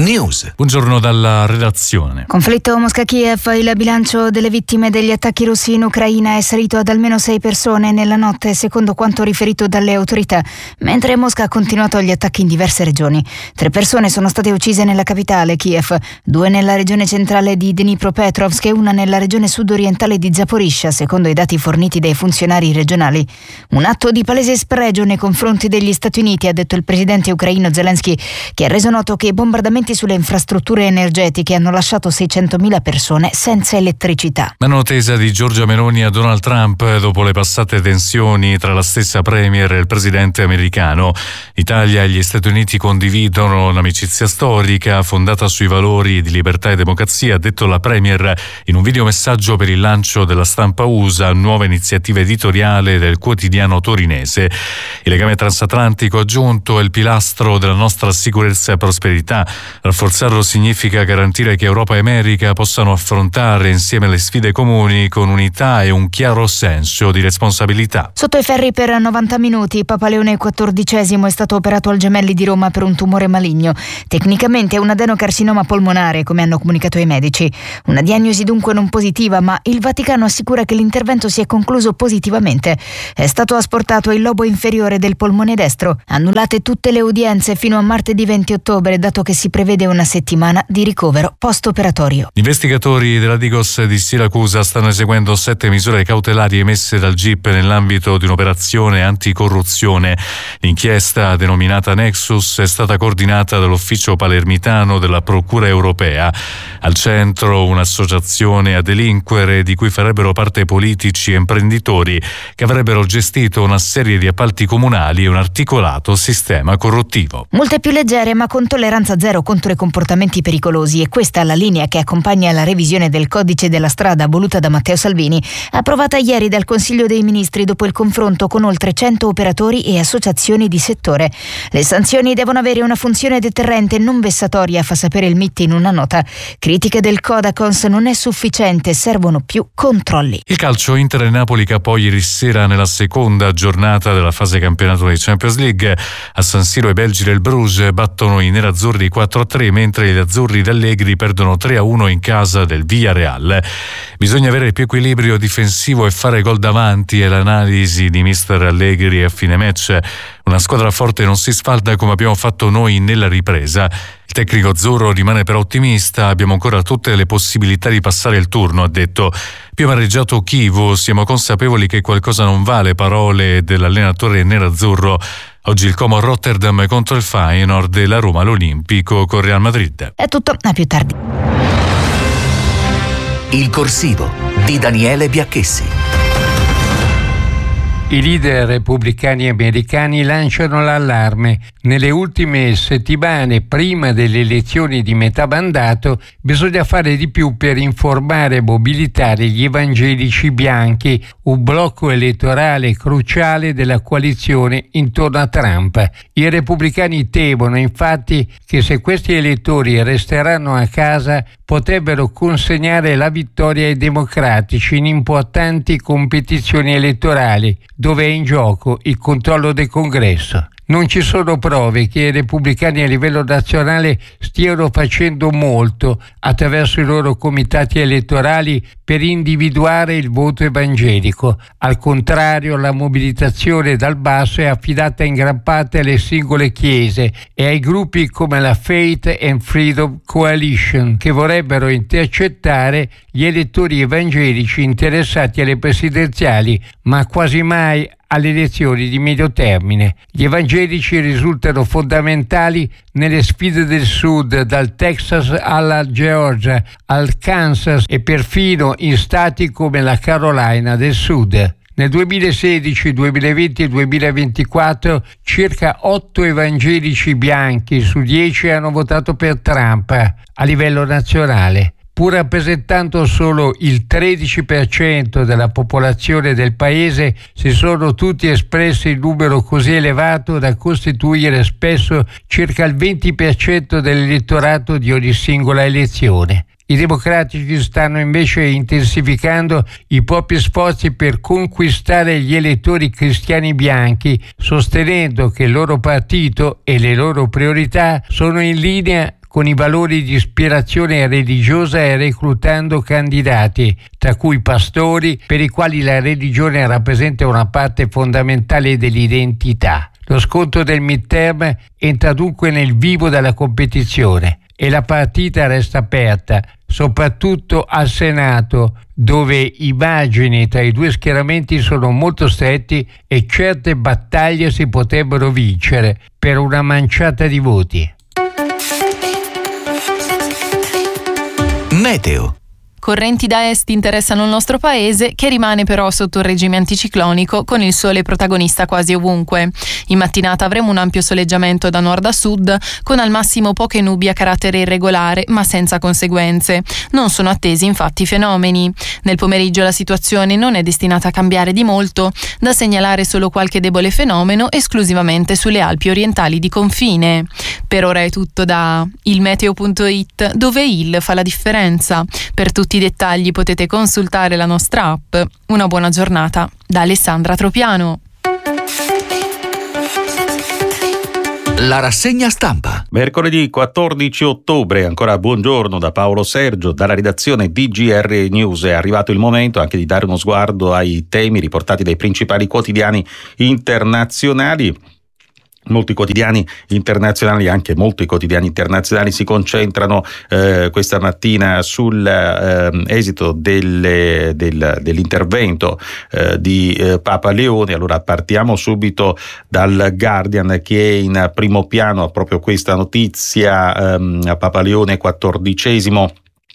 News. Buongiorno dalla redazione. Conflitto Mosca-Kiev. Il bilancio delle vittime degli attacchi russi in Ucraina è salito ad almeno sei persone nella notte, secondo quanto riferito dalle autorità, mentre Mosca ha continuato gli attacchi in diverse regioni. Tre persone sono state uccise nella capitale, Kiev, due nella regione centrale di Dnipropetrovsk e una nella regione sudorientale di Zaporizhzhia, secondo i dati forniti dai funzionari regionali. Un atto di palese spregio nei confronti degli Stati Uniti, ha detto il presidente ucraino Zelensky, che ha reso noto che i bombardamenti sulle infrastrutture energetiche hanno lasciato seicentomila persone senza elettricità. Mano tesa di Giorgia Meloni a Donald Trump dopo le passate tensioni tra la stessa premier e il presidente americano. L'Italia e gli Stati Uniti condividono un'amicizia storica fondata sui valori di libertà e democrazia, ha detto la premier in un videomessaggio per il lancio della stampa U S A, nuova iniziativa editoriale del quotidiano torinese. Il legame transatlantico, aggiunto, è il pilastro della nostra sicurezza e prosperità. Rafforzarlo significa garantire che Europa e America possano affrontare insieme le sfide comuni con unità e un chiaro senso di responsabilità. Sotto i ferri per novanta minuti, Papa Leone quattordicesimo è stato operato al Gemelli di Roma per un tumore maligno. Tecnicamente è un adenocarcinoma polmonare, come hanno comunicato i medici. Una diagnosi dunque non positiva, ma il Vaticano assicura che l'intervento si è concluso positivamente. È stato asportato il lobo inferiore del polmone destro. Annullate tutte le udienze fino a martedì venti ottobre, dato che si prevede una settimana di ricovero post-operatorio. Gli investigatori della Digos di Siracusa stanno eseguendo sette misure cautelari emesse dal G I P nell'ambito di un'operazione anticorruzione. L'inchiesta, denominata Nexus, è stata coordinata dall'ufficio palermitano della Procura europea. Al centro un'associazione a delinquere di cui farebbero parte politici e imprenditori che avrebbero gestito una serie di appalti comunali e un articolato sistema corruttivo. Multe più leggere, ma con tolleranza zero contro i comportamenti pericolosi, e questa è la linea che accompagna la revisione del codice della strada voluta da Matteo Salvini, approvata ieri dal Consiglio dei Ministri dopo il confronto con oltre cento operatori e associazioni di settore. Le sanzioni devono avere una funzione deterrente, non vessatoria, fa sapere il M I T in una nota. Critiche del Codacons: non è sufficiente, servono più controlli. Il calcio, Inter e Napoli capò ieri sera nella seconda giornata della fase campionato di Champions League. A San Siro i belgi del Bruges battono i nerazzurri quattro a tre, mentre gli azzurri d'Allegri perdono tre a uno in casa del Villarreal. Bisogna avere più equilibrio difensivo e fare gol davanti, è l'analisi di mister Allegri a fine match. Una squadra forte non si sfalda come abbiamo fatto noi nella ripresa. Il tecnico azzurro rimane però ottimista: abbiamo ancora tutte le possibilità di passare il turno, ha detto. Più amareggiato Chivu: siamo consapevoli che qualcosa non va, le parole dell'allenatore nerazzurro. Oggi il Como a Rotterdam contro il Feyenoord e la Roma all'Olimpico con Real Madrid. È tutto, a più tardi. Il corsivo di Daniele Biacchessi. I leader repubblicani americani lanciano l'allarme. Nelle ultime settimane, prima delle elezioni di metà mandato, bisogna fare di più per informare e mobilitare gli evangelici bianchi, un blocco elettorale cruciale della coalizione intorno a Trump. I repubblicani temono infatti che se questi elettori resteranno a casa potrebbero consegnare la vittoria ai democratici in importanti competizioni elettorali, dove è in gioco il controllo del Congresso. Non ci sono prove che i repubblicani a livello nazionale stiano facendo molto attraverso i loro comitati elettorali per individuare il voto evangelico. Al contrario, la mobilitazione dal basso è affidata in gran parte alle singole chiese e ai gruppi come la Faith and Freedom Coalition, che vorrebbero intercettare gli elettori evangelici interessati alle presidenziali, ma quasi mai alle elezioni di medio termine. Gli evangelici risultano fondamentali nelle sfide del Sud, dal Texas alla Georgia, al Kansas e perfino in stati come la Carolina del Sud. Nel duemilasedici, duemilaventi e duemilaventiquattro circa otto evangelici bianchi su dieci hanno votato per Trump a livello nazionale. Pur rappresentando solo il tredici per cento della popolazione del paese, si sono tutti espressi in numero così elevato da costituire spesso circa il venti per cento dell'elettorato di ogni singola elezione. I democratici stanno invece intensificando i propri sforzi per conquistare gli elettori cristiani bianchi, sostenendo che il loro partito e le loro priorità sono in linea con i valori di ispirazione religiosa e reclutando candidati, tra cui pastori, per i quali la religione rappresenta una parte fondamentale dell'identità. Lo scontro del midterm entra dunque nel vivo della competizione e la partita resta aperta, soprattutto al Senato, dove i margini tra i due schieramenti sono molto stretti e certe battaglie si potrebbero vincere per una manciata di voti. Meteo. Correnti da est interessano il nostro paese, che rimane però sotto un regime anticiclonico con il sole protagonista quasi ovunque. In mattinata avremo un ampio soleggiamento da nord a sud, con al massimo poche nubi a carattere irregolare ma senza conseguenze. Non sono attesi infatti fenomeni. Nel pomeriggio la situazione non è destinata a cambiare di molto, da segnalare solo qualche debole fenomeno esclusivamente sulle Alpi orientali di confine. Per ora è tutto da ilmeteo punto it, dove il fa la differenza. Per tutti i dettagli potete consultare la nostra app. Una buona giornata da Alessandra Tropiano. La rassegna stampa. Mercoledì quattordici ottobre, ancora buongiorno da Paolo Sergio, dalla redazione di G R News. È arrivato il momento anche di dare uno sguardo ai temi riportati dai principali quotidiani internazionali. Molti quotidiani internazionali, anche molti quotidiani internazionali si concentrano eh, questa mattina sull'esito eh, delle, del, dell'intervento eh, di eh, Papa Leone. Allora partiamo subito dal Guardian, che è in primo piano proprio questa notizia. ehm, Papa Leone quattordicesimo.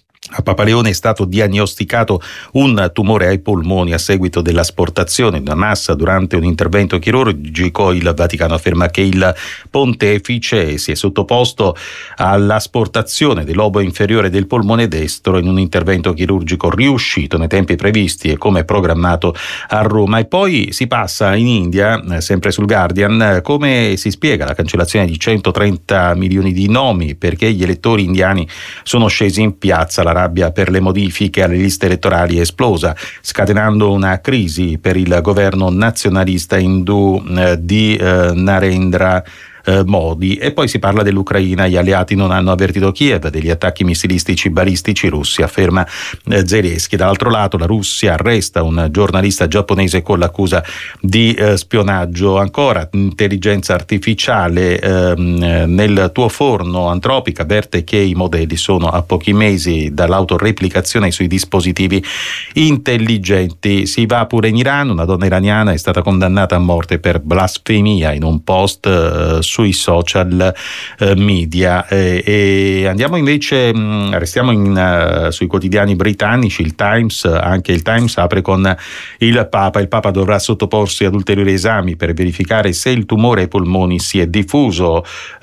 A Papa Leone è stato diagnosticato un tumore ai polmoni a seguito dell'asportazione di una massa durante un intervento chirurgico. Il Vaticano afferma che il pontefice si è sottoposto all'asportazione del lobo inferiore del polmone destro in un intervento chirurgico riuscito nei tempi previsti e come programmato a Roma. E poi si passa in India, sempre sul Guardian, come si spiega la cancellazione di centotrenta milioni di nomi, perché gli elettori indiani sono scesi in piazza. La rabbia per le modifiche alle liste elettorali è esplosa, scatenando una crisi per il governo nazionalista indù eh, di eh, Narendra Modi. E poi si parla dell'Ucraina. Gli alleati non hanno avvertito Kiev degli attacchi missilistici balistici russi, afferma eh, Zelensky. Dall'altro lato la Russia arresta un giornalista giapponese con l'accusa di eh, spionaggio. Ancora intelligenza artificiale. ehm, nel tuo forno Anthropic avverte che i modelli sono a pochi mesi dall'autoreplicazione sui dispositivi intelligenti. Si va pure in Iran. Una donna iraniana è stata condannata a morte per blasfemia in un post eh, sui social eh, media. Eh, e andiamo invece, mh, restiamo in, uh, sui quotidiani britannici. Il Times, anche il Times apre con il Papa. Il Papa dovrà sottoporsi ad ulteriori esami per verificare se il tumore ai polmoni si è diffuso.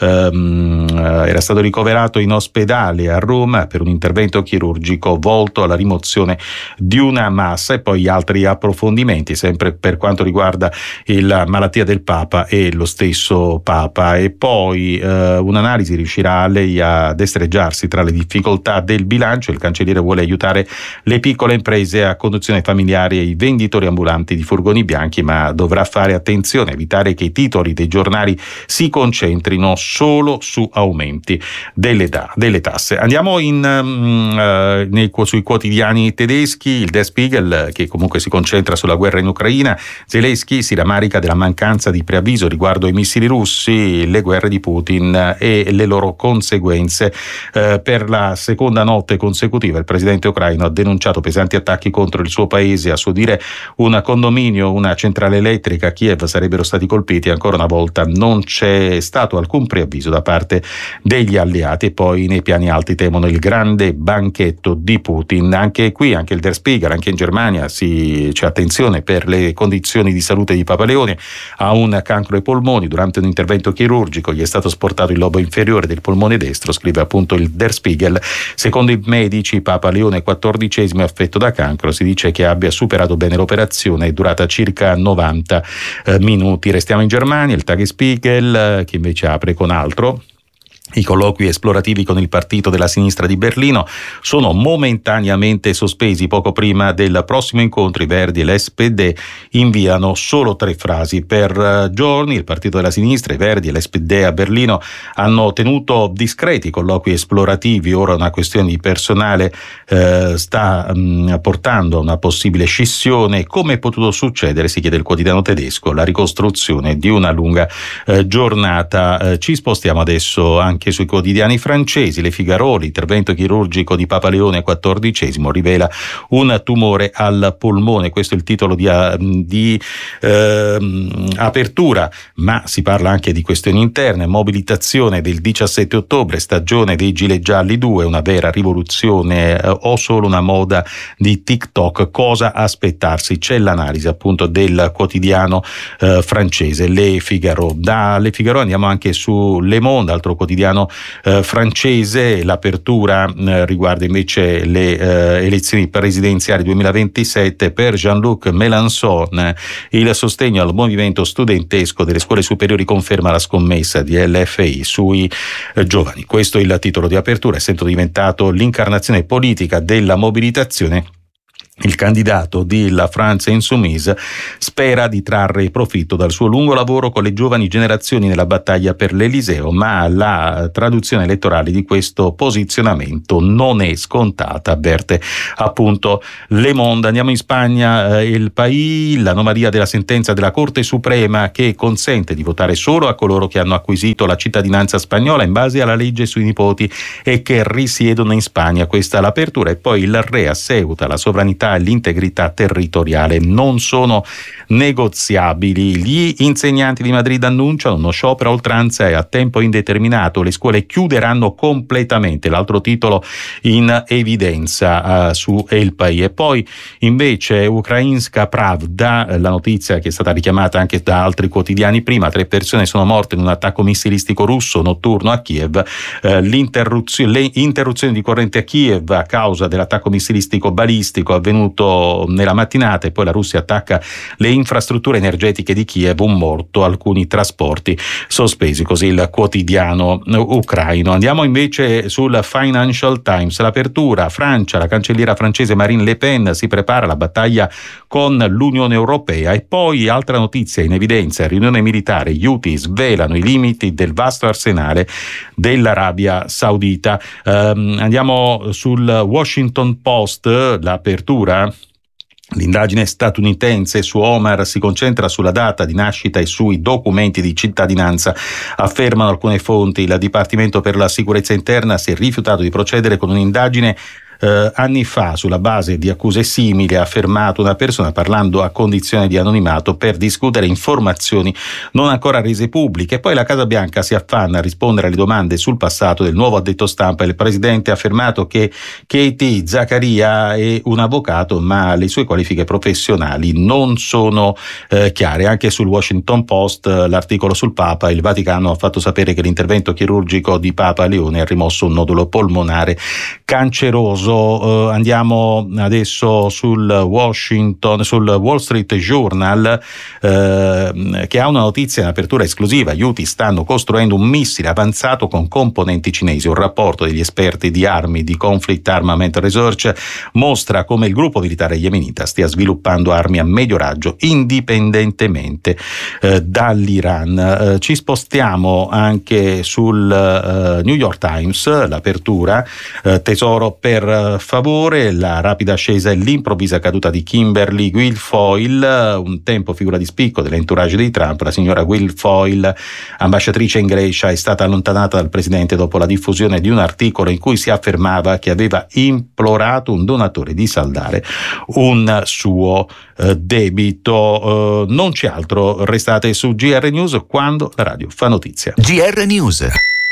Um, era stato ricoverato in ospedale a Roma per un intervento chirurgico volto alla rimozione di una massa. E poi altri approfondimenti sempre per quanto riguarda la malattia del Papa e lo stesso Papa. E poi eh, un'analisi: riuscirà lei a destreggiarsi tra le difficoltà del bilancio? Il cancelliere vuole aiutare le piccole imprese a conduzione familiare e i venditori ambulanti di furgoni bianchi, ma dovrà fare attenzione a evitare che i titoli dei giornali si concentrino solo su aumenti delle, da, delle tasse. Andiamo in, um, uh, nei, sui quotidiani tedeschi. Il Der Spiegel, che comunque si concentra sulla guerra in Ucraina. Zelensky si rammarica della mancanza di preavviso riguardo ai missili russi, le guerre di Putin e le loro conseguenze. Eh, per la seconda notte consecutiva il presidente ucraino ha denunciato pesanti attacchi contro il suo paese. A suo dire un condominio, una centrale elettrica a Kiev sarebbero stati colpiti. Ancora una volta non c'è stato alcun preavviso da parte degli alleati. E poi nei piani alti temono il grande banchetto di Putin. Anche qui, anche il Der Spiegel, anche in Germania si, c'è attenzione per le condizioni di salute di Papa Leone. Ha un cancro ai polmoni. Durante un intervento chirurgico gli è stato sportato il lobo inferiore del polmone destro, scrive appunto il Der Spiegel. Secondo i medici Papa Leone quattordicesimo è affetto da cancro. Si dice che abbia superato bene l'operazione, è durata circa novanta eh, minuti. Restiamo in Germania. Il Tagesspiegel, eh, che invece apre con altro. I colloqui esplorativi con il partito della sinistra di Berlino sono momentaneamente sospesi. Poco prima del prossimo incontro i Verdi e l'S P D inviano solo tre frasi. Per giorni il partito della sinistra, i Verdi e l'S P D a Berlino hanno tenuto discreti colloqui esplorativi. Ora una questione di personale eh, sta mh, portando a una possibile scissione. Come è potuto succedere, si chiede il quotidiano tedesco, la ricostruzione di una lunga eh, giornata. Eh, ci spostiamo adesso anche Anche sui quotidiani francesi. Le Figaro, l'intervento chirurgico di Papa Leone quattordicesimo rivela un tumore al polmone. Questo è il titolo di, di eh, apertura, ma si parla anche di questioni interne. Mobilitazione del diciassette ottobre, stagione dei gilet gialli due, una vera rivoluzione eh, o solo una moda di TikTok? Cosa aspettarsi? C'è l'analisi appunto del quotidiano eh, francese Le Figaro. Da Le Figaro andiamo anche su Le Monde, altro quotidiano Eh, francese. L'apertura eh, riguarda invece le eh, elezioni presidenziali duemilaventisette. Per Jean-Luc Mélenchon il sostegno al movimento studentesco delle scuole superiori conferma la scommessa di L F I sui eh, giovani. Questo è il titolo di apertura, essendo diventato l'incarnazione politica della mobilitazione. Il candidato di La France Insoumise spera di trarre profitto dal suo lungo lavoro con le giovani generazioni nella battaglia per l'Eliseo, ma la traduzione elettorale di questo posizionamento non è scontata, avverte appunto Le Monde. Andiamo in Spagna, eh, il País, l'anomalia della sentenza della Corte Suprema che consente di votare solo a coloro che hanno acquisito la cittadinanza spagnola in base alla legge sui nipoti e che risiedono in Spagna. Questa è l'apertura. E poi il Re a Ceuta, la sovranità e l'integrità territoriale non sono negoziabili. Gli insegnanti di Madrid annunciano uno sciopero a oltranza e a tempo indeterminato. Le scuole chiuderanno completamente. L'altro titolo in evidenza uh, su El País. E poi invece Ukrainska Pravda, la notizia che è stata richiamata anche da altri quotidiani prima: tre persone sono morte in un attacco missilistico russo notturno a Kiev. Uh, l'interruzione, le interruzioni di corrente a Kiev a causa dell'attacco missilistico balistico avvenuto nella mattinata, e poi la Russia attacca le infrastrutture energetiche di Kiev, un morto, alcuni trasporti sospesi, così il quotidiano ucraino. Andiamo invece sul Financial Times, l'apertura: Francia, la cancelliera francese Marine Le Pen si prepara alla battaglia con l'Unione Europea. E poi altra notizia in evidenza: riunione militare, gli Houthi svelano i limiti del vasto arsenale dell'Arabia Saudita. Um, andiamo sul Washington Post, l'apertura. L'indagine statunitense su Omar si concentra sulla data di nascita e sui documenti di cittadinanza. Affermano alcune fonti, il Dipartimento per la Sicurezza Interna si è rifiutato di procedere con un'indagine Eh, anni fa sulla base di accuse simili, ha affermato una persona parlando a condizione di anonimato per discutere informazioni non ancora rese pubbliche. Poi la Casa Bianca si affanna a rispondere alle domande sul passato del nuovo addetto stampa. Il presidente ha affermato che Katie Zaccaria è un avvocato, ma le sue qualifiche professionali non sono eh, chiare. Anche sul Washington Post eh, l'articolo sul Papa: il Vaticano ha fatto sapere che l'intervento chirurgico di Papa Leone ha rimosso un nodulo polmonare canceroso. Uh, andiamo adesso sul Washington, sul Wall Street Journal, uh, che ha una notizia in apertura esclusiva: gli Houthi stanno costruendo un missile avanzato con componenti cinesi. Un rapporto degli esperti di armi di Conflict Armament Research mostra come il gruppo militare yemenita stia sviluppando armi a medio raggio indipendentemente uh, dall'Iran. Uh, ci spostiamo anche sul uh, New York Times, l'apertura: uh, tesoro per favore, la rapida ascesa e l'improvvisa caduta di Kimberly Guilfoyle, un tempo figura di spicco dell'entourage di Trump. La signora Guilfoyle, ambasciatrice in Grecia, è stata allontanata dal presidente dopo la diffusione di un articolo in cui si affermava che aveva implorato un donatore di saldare un suo eh, debito. Eh, non c'è altro, restate su G R News quando la radio fa notizia. G R News.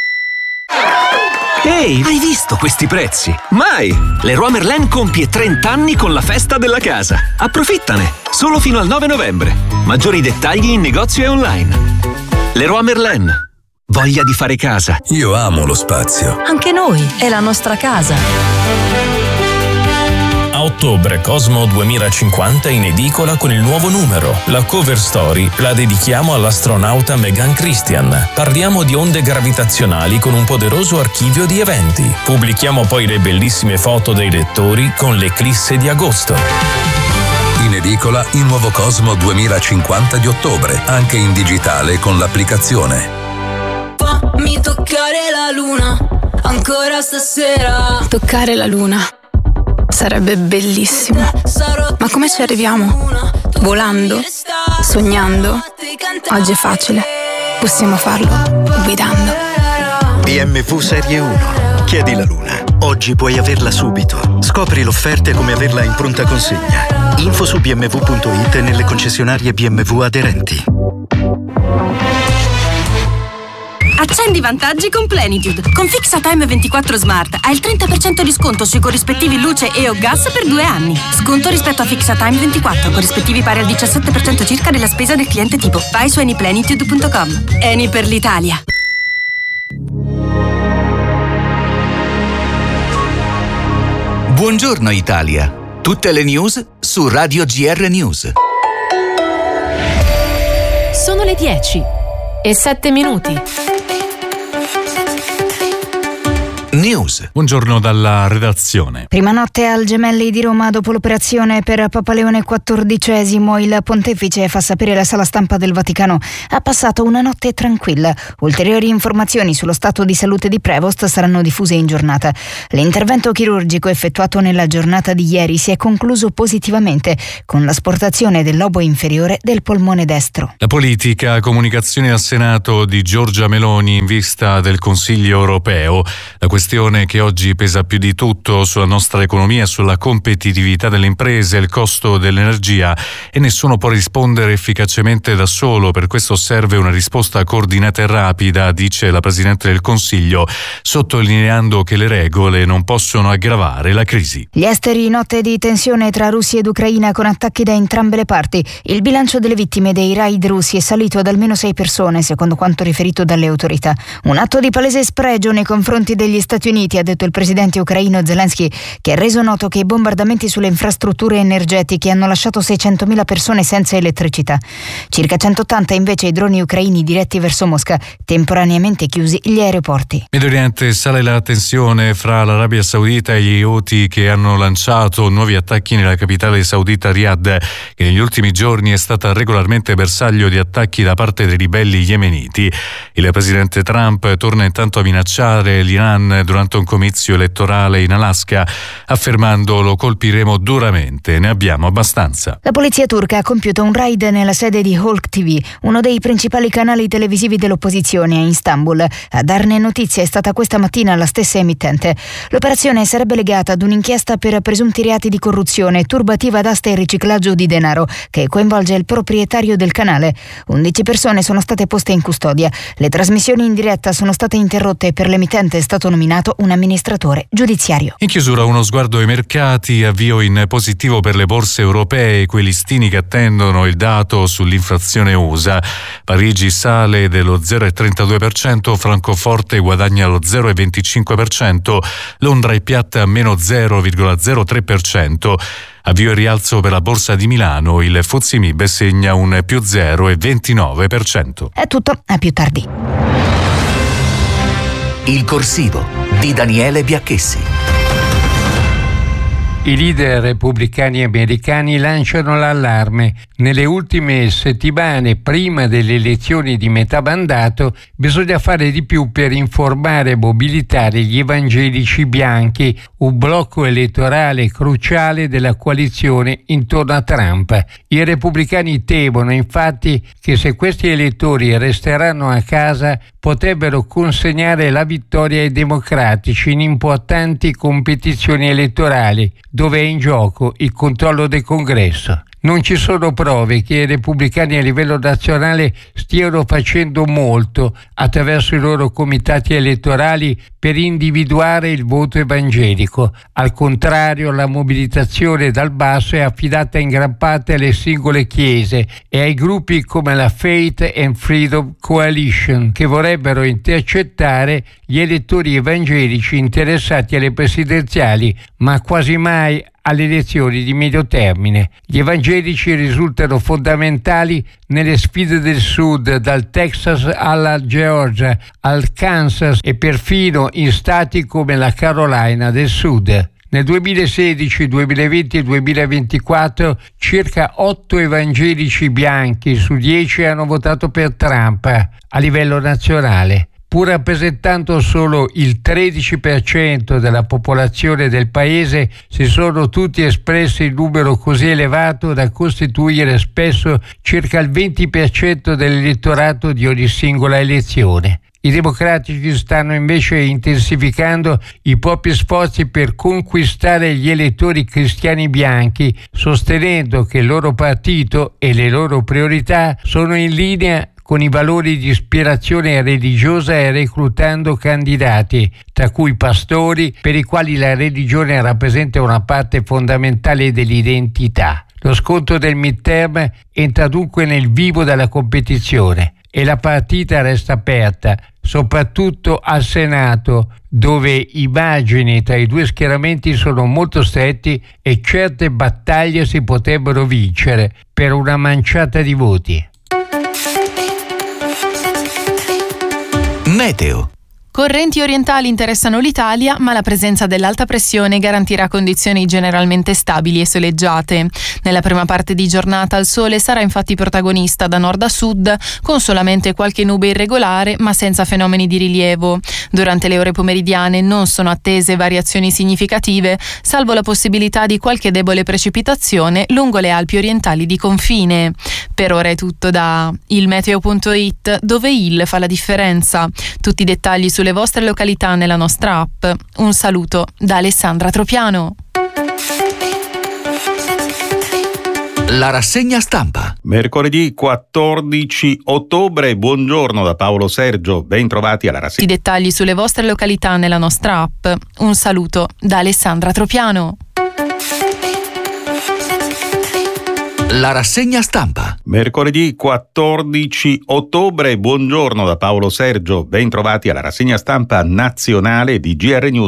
Ehi, hai visto questi prezzi? Mai! Leroy Merlin compie trenta anni con la festa della casa. Approfittane! Solo fino al nove novembre. Maggiori dettagli in negozio e online. Leroy Merlin. Voglia di fare casa. Io amo lo spazio. Anche noi, è la nostra casa. A ottobre Cosmo duemilacinquanta in edicola con il nuovo numero. La cover story la dedichiamo all'astronauta Megan Christian. Parliamo di onde gravitazionali con un poderoso archivio di eventi. Pubblichiamo poi le bellissime foto dei lettori con l'eclisse di agosto. In edicola il nuovo Cosmo duemilacinquanta di ottobre, anche in digitale con l'applicazione. Fammi toccare la luna, ancora stasera. Toccare la luna sarebbe bellissimo. Ma come ci arriviamo? Volando? Sognando? Oggi è facile. Possiamo farlo guidando. B M W Serie uno. Chiedi la luna. Oggi puoi averla subito. Scopri l'offerta e come averla in pronta consegna. Info su b m w punto i t e nelle concessionarie B M W aderenti. Accendi i vantaggi con Plenitude. Con Fixatime ventiquattro Smart hai il trenta per cento di sconto sui corrispettivi luce e o gas per due anni. Sconto rispetto a Fixatime ventiquattro, corrispettivi pari al diciassette per cento circa della spesa del cliente tipo. Vai su anyplenitude punto com. Eni per l'Italia. Buongiorno Italia. Tutte le news su Radio G R News. Sono le dieci e sette minuti. News. Buongiorno dalla redazione. Prima notte al Gemelli di Roma dopo l'operazione per Papa Leone quattordicesimo. Il pontefice, fa sapere la sala stampa del Vaticano, ha passato una notte tranquilla. Ulteriori informazioni sullo stato di salute di Prevost saranno diffuse in giornata. L'intervento chirurgico effettuato nella giornata di ieri si è concluso positivamente con l'asportazione del lobo inferiore del polmone destro. La politica, comunicazione al Senato di Giorgia Meloni in vista del Consiglio europeo. La questione che oggi pesa più di tutto sulla nostra economia, sulla competitività delle imprese, il costo dell'energia, e nessuno può rispondere efficacemente da solo. Per questo serve una risposta coordinata e rapida, dice la Presidente del Consiglio, sottolineando che le regole non possono aggravare la crisi. Gli esteri, notte di tensione tra Russia ed Ucraina con attacchi da entrambe le parti. Il bilancio delle vittime dei raid russi è salito ad almeno sei persone, secondo quanto riferito dalle autorità. Un atto di palese spregio nei confronti degli Stati Uniti, ha detto il presidente ucraino Zelensky, che ha reso noto che i bombardamenti sulle infrastrutture energetiche hanno lasciato seicentomila persone senza elettricità. Circa centottanta invece i droni ucraini diretti verso Mosca, temporaneamente chiusi gli aeroporti. Medio Oriente, sale la tensione fra l'Arabia Saudita e gli Houthi, che hanno lanciato nuovi attacchi nella capitale saudita Riyadh, che negli ultimi giorni è stata regolarmente bersaglio di attacchi da parte dei ribelli yemeniti. Il presidente Trump torna intanto a minacciare l'Iran durante un comizio elettorale in Alaska, affermando: lo colpiremo duramente, ne abbiamo abbastanza. La polizia turca ha compiuto un raid nella sede di Halk T V, uno dei principali canali televisivi dell'opposizione a Istanbul. A darne notizia è stata questa mattina la stessa emittente. L'operazione sarebbe legata ad un'inchiesta per presunti reati di corruzione, turbativa d'asta e riciclaggio di denaro, che coinvolge il proprietario del canale. undici persone sono state poste in custodia. Le trasmissioni in diretta sono state interrotte e per l'emittente è stato nominato un amministratore giudiziario. In chiusura uno sguardo ai mercati, avvio in positivo per le borse europee, quei listini che attendono il dato sull'inflazione U S A. Parigi sale dello zero virgola trentadue per cento, Francoforte guadagna lo zero virgola venticinque per cento, Londra è piatta a meno zero virgola zero tre per cento. Avvio e rialzo per la borsa di Milano, il F T S E M I B segna un più zero virgola ventinove per cento. È tutto, a più tardi. Il corsivo di Daniele Biacchessi. I leader repubblicani americani lanciano l'allarme. Nelle ultime settimane, prima delle elezioni di metà mandato, bisogna fare di più per informare e mobilitare gli evangelici bianchi, un blocco elettorale cruciale della coalizione intorno a Trump. I repubblicani temono infatti che se questi elettori resteranno a casa potrebbero consegnare la vittoria ai democratici in importanti competizioni elettorali, dove è in gioco il controllo del Congresso. Non ci sono prove che i repubblicani a livello nazionale stiano facendo molto attraverso i loro comitati elettorali per individuare il voto evangelico. Al contrario, la mobilitazione dal basso è affidata in gran parte alle singole chiese e ai gruppi come la Faith and Freedom Coalition, che vorrebbero intercettare gli elettori evangelici interessati alle presidenziali, ma quasi mai alle elezioni di medio termine. Gli evangelici risultano fondamentali nelle sfide del Sud, dal Texas alla Georgia, al Kansas e perfino in stati come la Carolina del Sud. Nel duemilasedici, duemilaventi e duemilaventiquattro circa otto evangelici bianchi su dieci hanno votato per Trump a livello nazionale. Pur rappresentando solo il tredici per cento della popolazione del paese, si sono tutti espressi in numero così elevato da costituire spesso circa il venti per cento dell'elettorato di ogni singola elezione. I democratici stanno invece intensificando i propri sforzi per conquistare gli elettori cristiani bianchi, sostenendo che il loro partito e le loro priorità sono in linea con i valori di ispirazione religiosa e reclutando candidati, tra cui pastori, per i quali la religione rappresenta una parte fondamentale dell'identità. Lo scontro del midterm entra dunque nel vivo della competizione e la partita resta aperta, soprattutto al Senato, dove i margini tra i due schieramenti sono molto stretti e certe battaglie si potrebbero vincere per una manciata di voti. Meteo. Correnti orientali interessano l'Italia, ma la presenza dell'alta pressione garantirà condizioni generalmente stabili e soleggiate. Nella prima parte di giornata il sole sarà infatti protagonista da nord a sud, con solamente qualche nube irregolare, ma senza fenomeni di rilievo. Durante le ore pomeridiane non sono attese variazioni significative, salvo la possibilità di qualche debole precipitazione lungo le Alpi orientali di confine. Per ora è tutto da il meteo punto it, dove il fa la differenza. Tutti i dettagli su le vostre località nella nostra app. Un saluto da Alessandra Tropiano. La rassegna stampa. Mercoledì quattordici ottobre, buongiorno da Paolo Sergio, ben trovati alla rassegna. I dettagli sulle vostre località nella nostra app. Un saluto da Alessandra Tropiano. La rassegna stampa. Mercoledì quattordici ottobre, buongiorno da Paolo Sergio, ben trovati alla rassegna stampa nazionale di G R News.